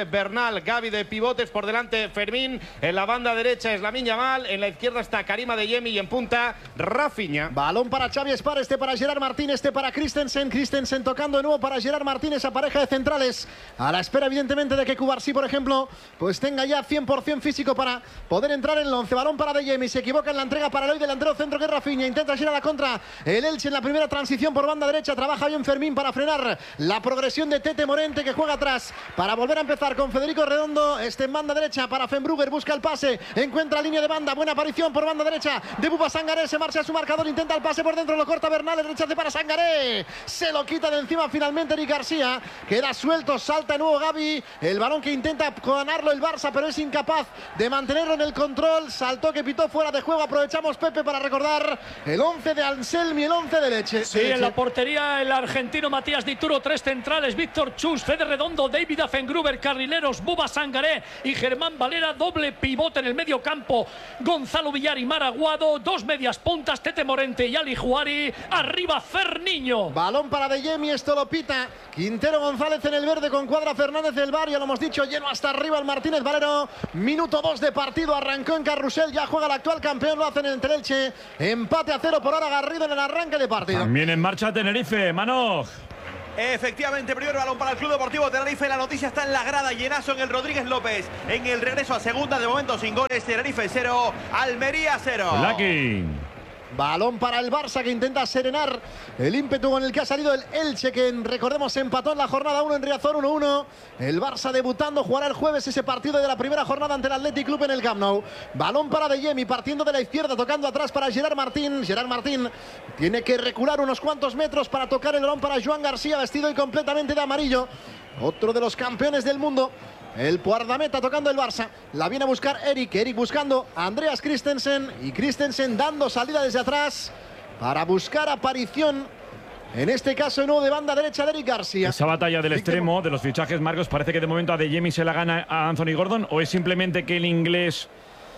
Bernal, Gavi de pivotes, por delante Fermín, en la banda derecha es Lamine Yamal, en la izquierda está Karima Adeyemi y en punta Rafinha. Balón para Xavi Espar, este para Gerard Martín, este para Christensen tocando de nuevo para Gerard Martín, esa pareja de centrales, a la espera evidentemente de que Cubarsí, por ejemplo, pues tenga ya 100% físico para poder entrar en el 11. Balón para Adeyemi, se equivoca en la entrega para el hoy delantero centro que es Rafinha, intenta ir a la contra el Elche en la primera transición por banda derecha, trabaja bien Fermín para frenar la progresión de Tete Morente que juega atrás para volver a empezar con Federico Redondo, este en banda derecha para Fenbrugger, busca el pase, encuentra línea de banda, buena aparición por banda derecha de Bouba Sangaré, se marcha a su marcador, intenta el pase por dentro, lo corta Bernal, el rechace para Sangaré, se lo quita de encima finalmente Eric García, queda suelto, salta de nuevo Gavi, el balón que intenta ganarlo el Barça pero es incapaz de mantenerlo en el control, saltó que pitó fuera de juego, aprovechamos Pepe para recordar el 11 de Anselmi, el 11 de Leche. Sí, en la portería el argentino Matías Dituro, 3 centrales, Víctor Chus, Fede Redondo, David Afengruber, carrileros, Bouba Sangaré y Germán Valera, doble pivote en el medio campo, Gonzalo Villar y Maraguado, 2 medias puntas, Tete Morente y Ali Juari, arriba Ferniño. Balón para Adeyemi, esto lo pita Quintero González en el verde con Cuadra Fernández del Barrio, lo hemos dicho, lleno hasta arriba el Martínez Valero, minuto 2 de partido, arrancó en Carrusel, ya juega el actual campeón, lo hacen en el Elche, empate a 0 por ahora Garrido en el arranque de partido. También en marcha Tenerife, Manoj. Efectivamente, primer balón para el Club Deportivo Tenerife. La noticia está en la grada, llenazo en el Rodríguez López. En el regreso a segunda, de momento sin goles. Tenerife 0, Almería 0. Lucky. Balón para el Barça que intenta serenar el ímpetu con el que ha salido el Elche, que recordemos empató en la jornada 1 en Riazor 1-1. El Barça debutando, jugará el jueves ese partido de la primera jornada ante el Athletic Club en el Camp Nou. Balón para Adeyemi, partiendo de la izquierda, tocando atrás para Gerard Martín. Gerard Martín tiene que recular unos cuantos metros para tocar el balón para Joan García, vestido y completamente de amarillo. Otro de los campeones del mundo. El guardameta tocando el Barça, la viene a buscar Eric buscando a Andreas Christensen y Christensen dando salida desde atrás para buscar aparición, en este caso de nuevo de banda derecha de Eric García. Esa batalla del extremo de los fichajes, Marcos, parece que de momento Adeyemi se la gana a Anthony Gordon, o es simplemente que el inglés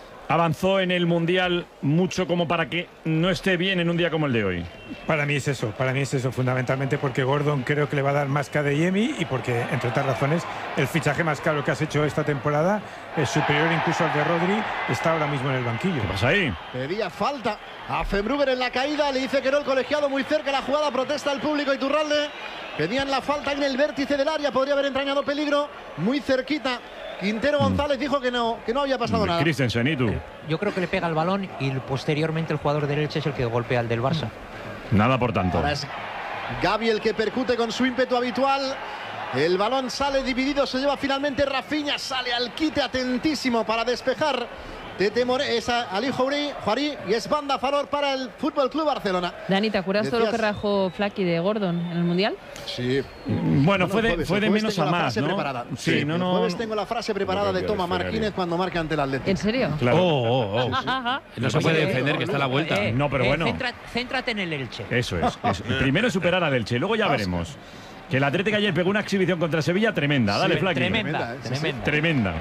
avanzó en el Mundial mucho como para que no esté bien en un día como el de hoy. Para mí es eso fundamentalmente porque Gordon creo que le va a dar más que a Adeyemi y porque, entre otras razones, el fichaje más caro que has hecho esta temporada es superior incluso al de Rodri, está ahora mismo en el banquillo. ¿Qué pasa ahí? Pedía falta a Fenbrugger en la caída, le dice que no el colegiado, muy cerca la jugada, protesta el público Iturralde, pedían la falta en el vértice del área, podría haber entrañado peligro, muy cerquita. Quintero González dijo que no había pasado nada. Christensen, ¿y tú? Yo creo que le pega el balón y posteriormente el jugador del Elche es el que golpea al del Barça. Nada por tanto. Ahora es Gavi el que percute con su ímpetu habitual. El balón sale dividido, se lleva finalmente Rafinha, sale al quite atentísimo para despejar. Tete Morente, es Ali Juari y es banda a favor para el Fútbol Club Barcelona. Dani, ¿te acuerdas todo lo que rajó Flaky de Gordon en el Mundial? Sí. Bueno, fue de menos a más, ¿no? Sí, el jueves tengo la frase preparada de Toma Martínez cuando marca ante el Atlético. ¿En serio? Claro. No se puede defender que está a la vuelta. No, pero bueno. Céntrate en el Elche. Eso es. Primero superar al Elche, luego ya veremos. Que el Atlético ayer pegó una exhibición contra Sevilla tremenda. Dale, Flaky. Tremenda.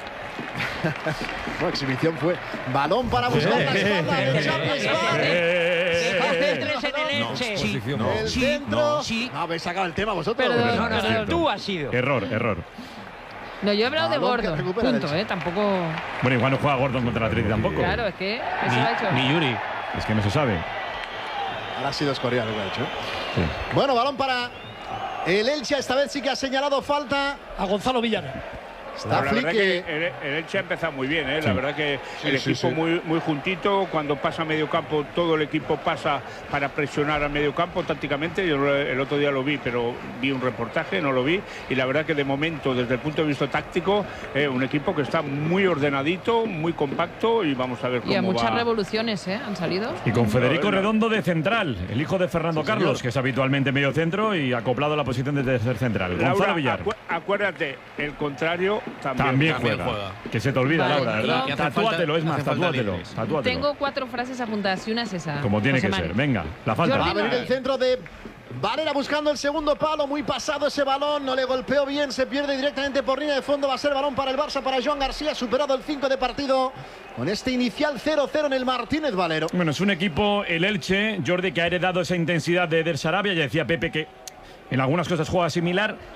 La exhibición fue balón para buscar la espalda de Xavi Espar. Se concentres en el Elche. El centro. No, habéis sacado el tema vosotros. No, tú has sido. Error. No, yo he hablado de Balón que Gordon, recupera punto, tampoco... Bueno, igual no juega Gordon contra el Atlético tampoco. Claro, es que eso lo ha hecho. Ni Yuri. Es que no se sabe. Ahora ha sido Escorial lo que ha hecho. Sí. Bueno, balón para el Elche, esta vez sí que ha señalado falta a Gonzalo Villar. La verdad que el Elche ha empezado muy bien, ¿eh? La verdad que el equipo muy juntito. Cuando pasa a medio campo, todo el equipo pasa para presionar al medio campo tácticamente. Yo el otro día lo vi, pero vi un reportaje, no lo vi. Y la verdad que de momento, desde el punto de vista táctico, un equipo que está muy ordenadito, muy compacto y vamos a ver cómo va. Y a muchas revoluciones, han salido. Y con Federico Redondo de central, el hijo de Fernando Carlos, que es habitualmente medio centro y acoplado a la posición de tercer central. Gonzalo Villar. Acuérdate, el contrario también juega. Que se te olvida, Laura, ¿verdad? Tatúatelo, es más, tatúatelo. Tengo 4 frases apuntadas y una es esa. Como tiene que ser. Venga, la falta. Va a venir el centro de Valera buscando el segundo palo, muy pasado ese balón, no le golpeó bien, se pierde directamente por línea de fondo, va a ser balón para el Barça, para Joan García, superado el 5 de partido, con este inicial 0-0 en el Martínez Valero. Bueno, es un equipo, el Elche, Jordi, que ha heredado esa intensidad de Eder Sarabia, ya decía Pepe que en algunas cosas juega similar.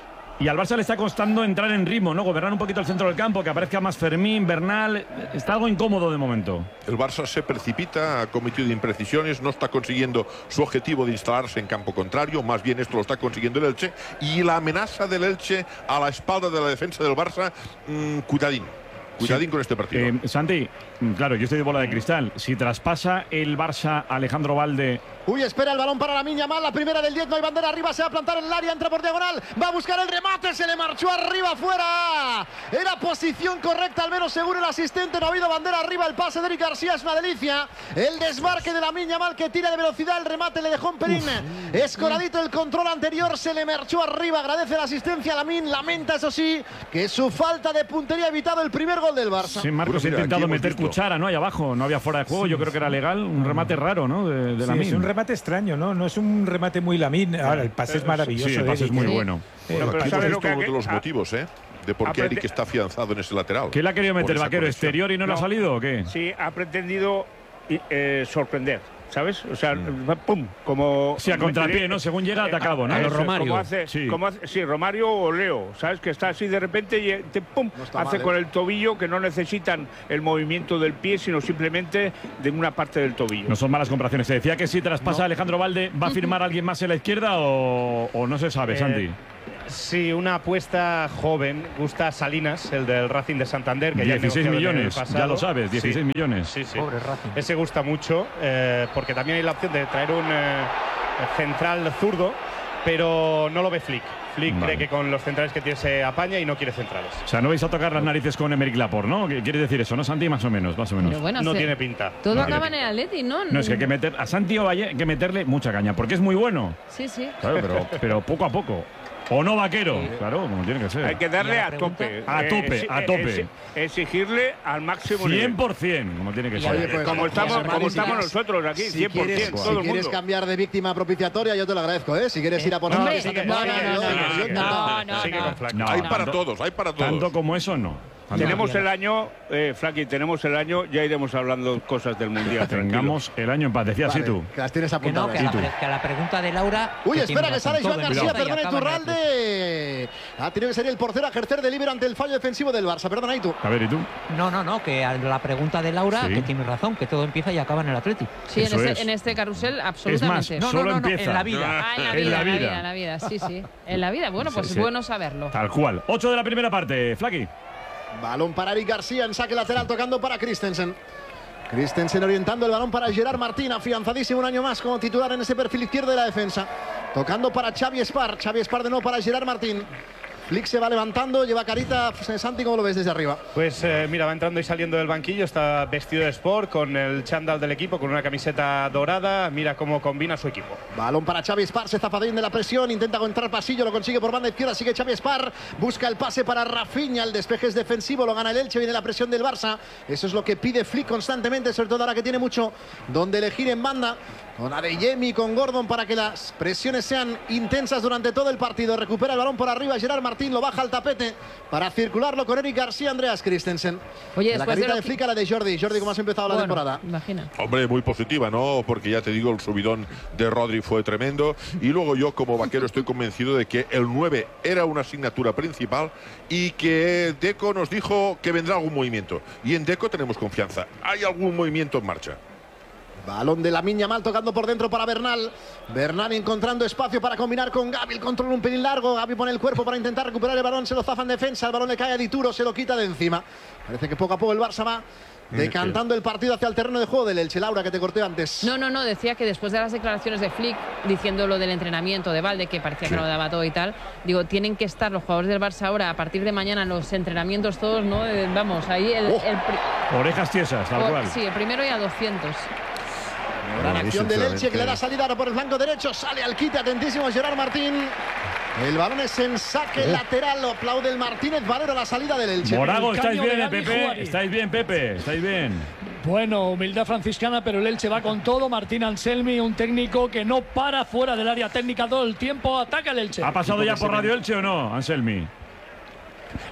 Y al Barça le está costando entrar en ritmo, ¿no? Gobernar un poquito el centro del campo, que aparezca más Fermín, Bernal. Está algo incómodo de momento. El Barça se precipita, ha cometido imprecisiones, no está consiguiendo su objetivo de instalarse en campo contrario, más bien esto lo está consiguiendo el Elche. Y la amenaza del Elche a la espalda de la defensa del Barça, cuidadín. Cuidadín con este partido. Santi, claro, yo estoy de bola de cristal. Si traspasa el Barça a Alejandro Valde... Uy, espera el balón para Lamine Yamal, la primera del 10, no hay bandera arriba, se va a plantar en el área, entra por diagonal, va a buscar el remate, se le marchó arriba, fuera. Era posición correcta, al menos según el asistente, no ha habido bandera arriba, el pase de Eric García es una delicia. El desmarque de Lamine Yamal que tira de velocidad, el remate le dejó un pelín escoradito, el control anterior se le marchó arriba, agradece la asistencia a Lamine, lamenta eso sí, que su falta de puntería ha evitado el primer gol del Barça. Sí, Marcos ha intentado meter cuchara, ¿no? Ahí abajo, no había fuera de juego, yo creo que era legal, un remate raro, ¿no? De Lamine. Es un remate extraño, ¿no? No es un remate muy Lamine. Ahora, el pase es maravilloso. Sí, el pase es muy bueno. Bueno, aquí hemos visto uno de los motivos, de por qué Eric está afianzado en ese lateral. ¿Qué le ha querido meter, Vaquero? ¿Exterior y no le ha salido o qué? Sí, ha pretendido sorprender, ¿sabes? O sea, pum, como... Sí, a contrapié, ¿no? Según llega, atacado, ¿no? A los Romario. Sí, Romario o Leo, ¿sabes? Que está así de repente y pum, hace con el tobillo, que no necesitan el movimiento del pie, sino simplemente de una parte del tobillo. No son malas comparaciones. Se decía que si traspasa Alejandro Valde, ¿va a firmar alguien más en la izquierda o no se sabe, Santi? Sí, una apuesta joven. Gusta Salinas, el del Racing de Santander, que 16 millones, ya lo sabes, 16 millones. Sí. Pobre Racing. Ese gusta mucho, porque también hay la opción de traer un central zurdo, pero no lo ve Flick. Flick cree que con los centrales que tiene se apaña y no quiere centrales. O sea, no vais a tocar las narices con Emerick Laporte, ¿no? ¿Quieres decir eso, no, Santi? Más o menos. Pero bueno, no tiene pinta. Todo acaba en el Atleti, ¿no? No, es que hay que meter a Santi Ovalle, hay que meterle mucha caña, porque es muy bueno. Sí. Claro, pero poco a poco. ¿O no, Vaquero? Claro, como tiene que ser. Hay que darle a tope. A tope. Exigirle al máximo 100%, como tiene que ser. Oye, pues, como estamos nosotros aquí, 100%. Si quieres cambiar de víctima propiciatoria, yo te lo agradezco, ¿eh? Si quieres ir a por Hombre, esta temporada, no. Hay para todos, hay para todos. Tanto como eso, no. Tenemos el año, Flaky, ya iremos hablando cosas del Mundial. Tengamos el año en paz, decías sí tú. Que las tienes apuntadas. Que a la pregunta de Laura... Uy, espera, que sale Joan García, perdona Iturralde. Ha tenido que ser el portero a ejercer de líbero ante el fallo defensivo del Barça. Perdona, Itu. A ver, ¿y tú? No, que a la pregunta de Laura, que tiene razón, que todo empieza y acaba en el Atleti. Sí, en este carrusel, absolutamente. Es más, solo empieza. En la vida. En la vida, sí. En la vida, bueno, pues es bueno saberlo. Tal cual. 8 de la primera parte, Flaky. Balón para Eric García en saque lateral, tocando para Christensen. Christensen orientando el balón para Gerard Martín, afianzadísimo un año más como titular en ese perfil izquierdo de la defensa. Tocando para Xavi Espar de nuevo para Gerard Martín. Flick se va levantando, lleva carita. Santi, ¿cómo lo ves desde arriba? Pues mira, va entrando y saliendo del banquillo, está vestido de sport con el chándal del equipo, con una camiseta dorada. Mira cómo combina su equipo. Balón para Xavi Espar, se zapa de la presión, intenta entrar pasillo, lo consigue por banda izquierda, sigue Xavi Espar, busca el pase para Rafinha, el despeje es defensivo, lo gana el Elche, viene la presión del Barça. Eso es lo que pide Flick constantemente, sobre todo ahora que tiene mucho donde elegir en banda. Con Adeyemi, con Gordon, para que las presiones sean intensas durante todo el partido. Recupera el balón por arriba Gerard Martín, lo baja al tapete para circularlo con Eric García, Andreas Christensen. Oye, la carita de Flick a la de Jordi. Jordi, ¿cómo has empezado la temporada? Imagina. Hombre, muy positiva, ¿no? Porque ya te digo, el subidón de Rodri fue tremendo. Y luego yo, como Vaquero, estoy convencido de que el 9 era una asignatura principal y que Deco nos dijo que vendrá algún movimiento. Y en Deco tenemos confianza. Hay algún movimiento en marcha. Balón de Lamine Yamal tocando por dentro para Bernal. Bernal encontrando espacio para combinar con Gavi. El control un pelín largo. Gavi pone el cuerpo para intentar recuperar el balón. Se lo zafa en defensa. El balón le cae a Dituro. Se lo quita de encima. Parece que poco a poco el Barça va decantando el partido hacia el terreno de juego del Elche. Laura, que te corté antes. No, decía que después de las declaraciones de Flick diciendo lo del entrenamiento de Valde, que parecía que no lo daba todo y tal, digo, tienen que estar los jugadores del Barça ahora a partir de mañana en los entrenamientos todos, ¿no? Vamos, ahí orejas tiesas, tal cual. Sí, el primero y a 200. Gran acción del Elche, que le da salida ahora por el flanco derecho. Sale al quite, atentísimo Gerard Martín. El balón es en saque lateral. Lo aplaude el Martínez Valero, la salida del Elche. Morago, ¿estáis bien, Pepe? ¿Estáis bien, Pepe? ¿Estáis bien? Bueno, humildad franciscana, pero el Elche va con todo. Martín Anselmi, un técnico que no para fuera del área técnica todo el tiempo. Ataca el Elche. ¿Ha pasado ya por Radio Elche o no, Anselmi?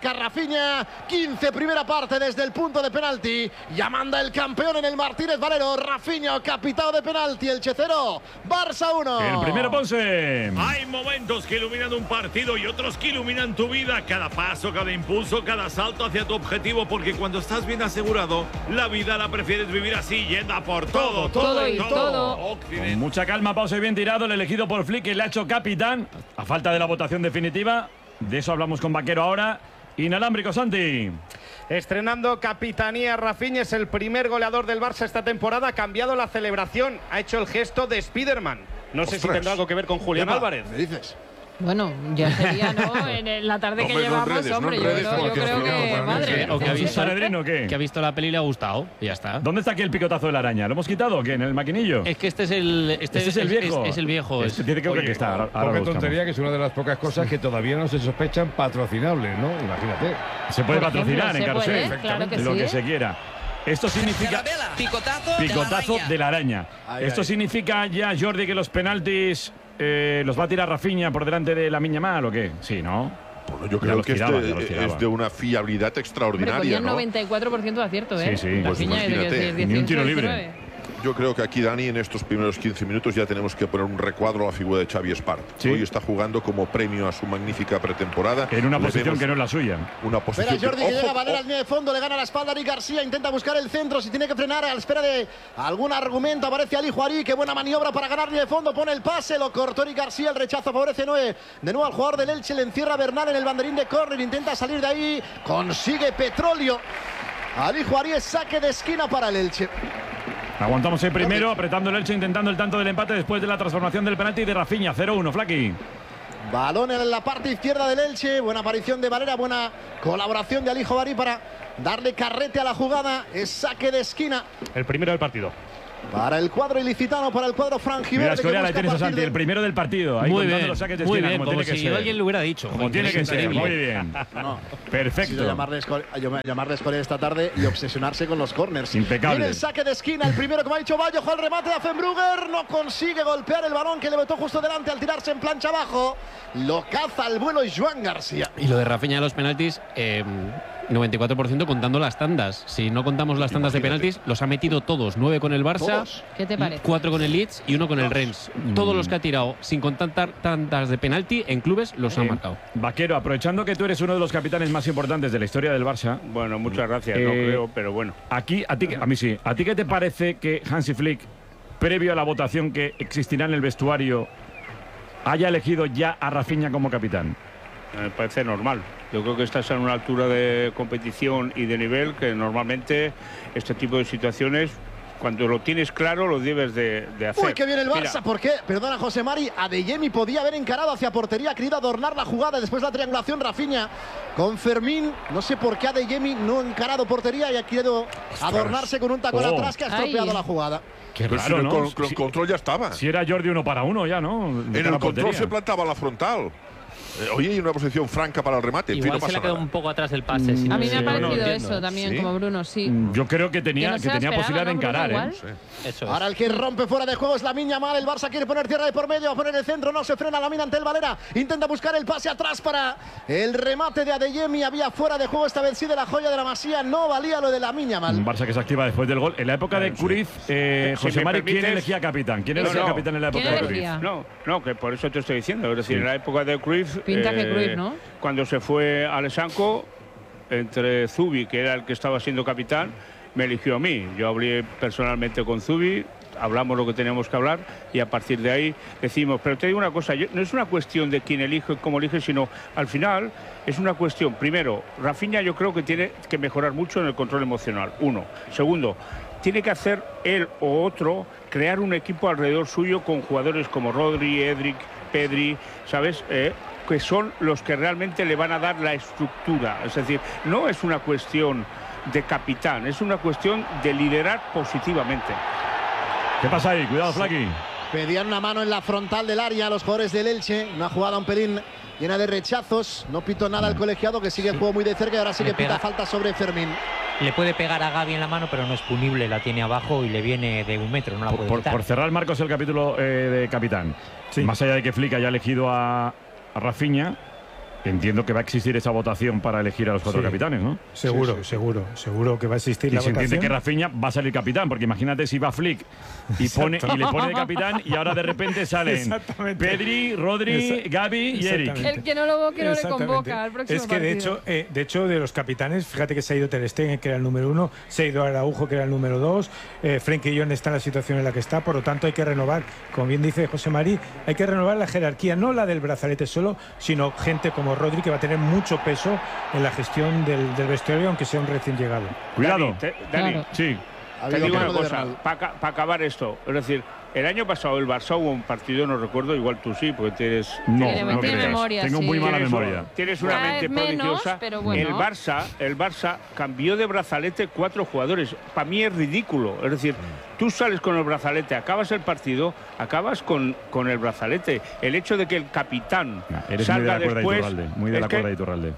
marca Rafinha. 15 primera parte desde el punto de penalti. Ya manda el campeón en el Martínez Valero. Rafinha, capitán de penalti. Elche 0, Barça 1. El primero, Ponce. Hay momentos que iluminan un partido y otros que iluminan tu vida. Cada paso, cada impulso, cada salto hacia tu objetivo. Porque cuando estás bien asegurado, la vida la prefieres vivir así, yendo a por todo. Con mucha calma, Pause, bien tirado. El elegido por Flick, que le ha hecho capitán. A falta de la votación definitiva. De eso hablamos con Vaquero ahora. Inalámbrico, Santi. Estrenando capitanía, Rafinha es el primer goleador del Barça esta temporada. Ha cambiado la celebración, ha hecho el gesto de Spiderman. No sé si tendrá algo que ver con Julián Álvarez. ¿Me dices? Bueno, ya sería, ¿no? En la tarde que llevamos, hombre, yo creo que, madre. O que ha visto Sanedrino, ¿qué? Que ha visto la peli y le ha gustado, y ya está. ¿Dónde está aquí el picotazo de la araña? ¿Lo hemos quitado o qué? ¿En el maquinillo? Es que este es el viejo. Es el viejo. Este tiene que estar. Poca tontería, que es una de las pocas cosas que todavía no se sospechan patrocinables, ¿no? Imagínate. Se puede patrocinar en Carrusel, claro que lo sí, que se quiera. Esto significa picotazo de la araña. Esto significa ya, Jordi, que los penaltis los va a tirar Rafinha por delante de Lamine Yamal, ¿o qué? Sí, ¿no? Bueno, yo creo que es de una fiabilidad extraordinaria, ¿no? 94% de acierto, ¿eh? Sí, sí. Pues imagínate. Ni un tiro libre. Yo creo que aquí, Dani, en estos primeros 15 minutos ya tenemos que poner un recuadro a la figura de Xavi Espart. Sí. Hoy está jugando como premio a su magnífica pretemporada. En una posición que no es la suya. Una posición Espera Jordi, que llega Valera al línea de fondo, le gana la espalda a Eric García, intenta buscar el centro, si tiene que frenar a la espera de algún argumento, aparece Ali Juarí, qué buena maniobra para ganar línea de fondo, pone el pase, lo cortó Eric García, el rechazo favorece Noé. De nuevo al jugador del Elche, le encierra Bernal en el banderín de córner, intenta salir de ahí, consigue Petróleo. Ali Juarí, es saque de esquina para el Elche. Aguantamos el primero, apretando el Elche, intentando el tanto del empate después de la transformación del penalti de Rafinha. 0-1, Flaqui. Balón en la parte izquierda del Elche. Buena aparición de Valera, buena colaboración de Ali Juarí para darle carrete a la jugada. Es saque de esquina. El primero del partido. Para el cuadro ilicitano, para el cuadro franjiverde. Mira, Escorial, ahí tienes a Santi, el primero del partido. Ahí muy bien, los saques de muy esquina, bien, como tiene que si ser. alguien lo hubiera dicho. Como tiene que ser, muy bien. No. Perfecto. Llamarle Escorial esta tarde y obsesionarse con los corners. Impecable. Viene el saque de esquina, el primero, como ha dicho Vallejo, el remate de Affenbrugger. No consigue golpear el balón que le botó justo delante al tirarse en plancha abajo. Lo caza al vuelo Joan García. Y lo de Rafinha de los penaltis, 94% contando las tandas. Si no contamos las tandas de penaltis, los ha metido todos. 9 con el Barça. ¿Todos? ¿Qué te parece? 4 con el Leeds y 1 con el Rennes. Todos los que ha tirado sin contar tantas de penalti en clubes los ha marcado. Vaquero, aprovechando que tú eres uno de los capitanes más importantes de la historia del Barça. Bueno, muchas gracias, no creo, pero bueno. A mí sí. ¿A ti qué te parece que Hansi Flick, previo a la votación que existirá en el vestuario, haya elegido ya a Rafinha como capitán? Me parece normal. Yo creo que estás en una altura de competición y de nivel que normalmente este tipo de situaciones, cuando lo tienes claro, lo debes de hacer. Uy, que viene el Barça. Mira, ¿Por qué? Perdona, José Mari. Adeyemi podía haber encarado hacia portería, ha querido adornar la jugada. Después de la triangulación, Rafinha con Fermín. No sé por qué Adeyemi no ha encarado portería y ha querido adornarse con un tacón atrás que ha estropeado la jugada. Qué Pero raro, si ¿no? el control ya estaba. Si era Jordi 1 para 1 ya, ¿no? En el control se plantaba la frontal. Oye, hay una posición franca para el remate. Igual no pasa se le ha quedado nada. un poco atrás el pase. A mí me ha parecido eso también, como Bruno, sí. Yo creo que tenía posibilidad de encarar, Bruno, ¿eh? Ahora el que rompe fuera de juego es Lamine Yamal. El Barça quiere poner tierra de por medio, va a poner el centro, no se frena Lamine ante el Valera. Intenta buscar el pase atrás para el remate de Adeyemi. Había fuera de juego esta vez sí de la joya de la Masía. No valía lo de Lamine Yamal. Un Barça que se activa después del gol. En la época de Cruyff, José Mari, ¿quién elegía capitán? ¿Quién elegía capitán en la época de Cruyff? No, que por eso te estoy diciendo. Es decir, en la época de Cruyff, Pinta que Cruyff, ¿no? Cuando se fue al Sanco, entre Zubi, que era el que estaba siendo capitán, me eligió a mí. Yo hablé personalmente con Zubi, hablamos lo que teníamos que hablar y a partir de ahí decimos, pero te digo una cosa, no es una cuestión de quién elige, cómo elige, sino al final es una cuestión, primero, Rafinha yo creo que tiene que mejorar mucho en el control emocional, uno. Segundo, tiene que hacer él o otro, crear un equipo alrededor suyo con jugadores como Rodri, Edric, Pedri, ¿sabes?, que son los que realmente le van a dar la estructura. Es decir, no es una cuestión de capitán, es una cuestión de liderar positivamente. ¿Qué pasa ahí? Cuidado, Flaqui. Pedían una mano en la frontal del área a los jugadores del Elche. Una jugada un pelín llena de rechazos. No pitó nada el colegiado, que sigue el juego muy de cerca y ahora sí que pita falta sobre Fermín. Le puede pegar a Gavi en la mano, pero no es punible, la tiene abajo y le viene de 1 metro, no la puede quitar. Por cerrar, Marcos, el capítulo de capitán. Sí. Más allá de que Flick haya elegido a Rafinha, entiendo que va a existir esa votación para elegir a los 4 capitanes, ¿no? Seguro que va a existir y la se votación. entiende que Rafinha va a salir capitán, porque imagínate si va Flick y le pone de capitán y ahora de repente salen Pedri, Rodri, Gavi y Eric. El que no lo boque no le convoca al próximo Es que partido. de hecho de los capitanes, fíjate que se ha ido Ter Stegen, que era el número 1, se ha ido Araujo, que era el número 2, Frenkie de Jong está en la situación en la que está, por lo tanto hay que renovar, como bien dice José Mari, hay que renovar la jerarquía, no la del brazalete solo, sino gente como Rodri, que va a tener mucho peso en la gestión del vestuario, aunque sea un recién llegado. Cuidado. Dani, Claro. Sí. te digo una cosa, para acabar esto, es decir, el año pasado el Barça hubo un partido, no recuerdo, igual tú sí, porque tienes... No tiene memoria, tengo sí. muy mala memoria. Tienes una mente prodigiosa. Pero bueno. El Barça cambió de brazalete 4 jugadores. Para mí es ridículo. Es decir, tú sales con el brazalete, acabas el partido, acabas con el brazalete. El hecho de que el capitán salga después... Muy de la cuerda de Iturralde.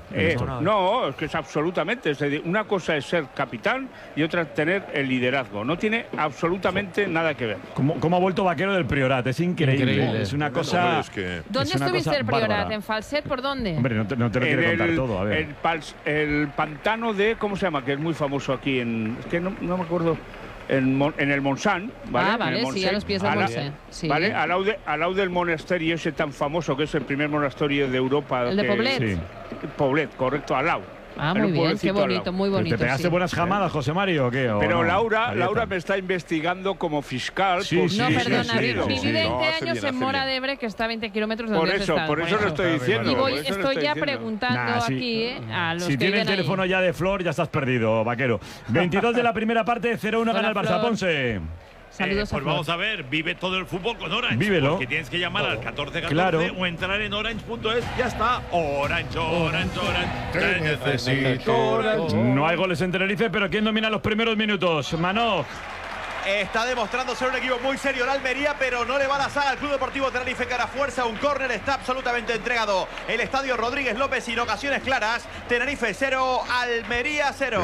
No, es que es absolutamente. Es decir, una cosa es ser capitán y otra es tener el liderazgo. No tiene absolutamente nada que ver. ¿Cómo ha vuelto Vaquero del Priorat? Es increíble. Es una cosa... ¿Dónde estuviste el Priorat? ¿En Falset? ¿Por dónde? Hombre, no te lo quiero contar todo. A ver. El pantano de... ¿Cómo se llama? Que es muy famoso aquí en... Es que no me acuerdo... En el Montsant, ¿vale? Ah, vale, sí, a los pies del Montsant. Sí. ¿Vale? Al lado del monasterio ese tan famoso que es el primer monasterio de Europa. ¿El de Poblet? Sí. Poblet, correcto, al lado. Ah, muy bien, qué bonito, muy bonito. ¿Te pegaste buenas jamadas, José Mario, o qué? Pero no? Laura me está investigando como fiscal. No, perdona, viví 20 años en Mora de Ebre, que está a 20 kilómetros de donde está. Por eso lo estoy diciendo. Y estoy ya preguntando aquí a los que si tienes el teléfono ya de Flor, ya estás perdido, Vaquero. 22 de la primera parte, 0-1 gana el Barça. Ponce. Saludos pues vamos a ver, vive todo el fútbol con Orange. Vívelo. Porque tienes que llamar al 1414 Claro. o entrar en orange.es. Ya está. Orange. Te necesito, Orange. No hay goles en Tenerife, pero ¿quién domina los primeros minutos? Manoj. Está demostrando ser un equipo muy serio la Almería, pero no le va la saga al Club Deportivo Tenerife, que hará fuerza. Un córner está absolutamente entregado. El estadio Rodríguez López sin ocasiones claras. Tenerife 0, Almería 0.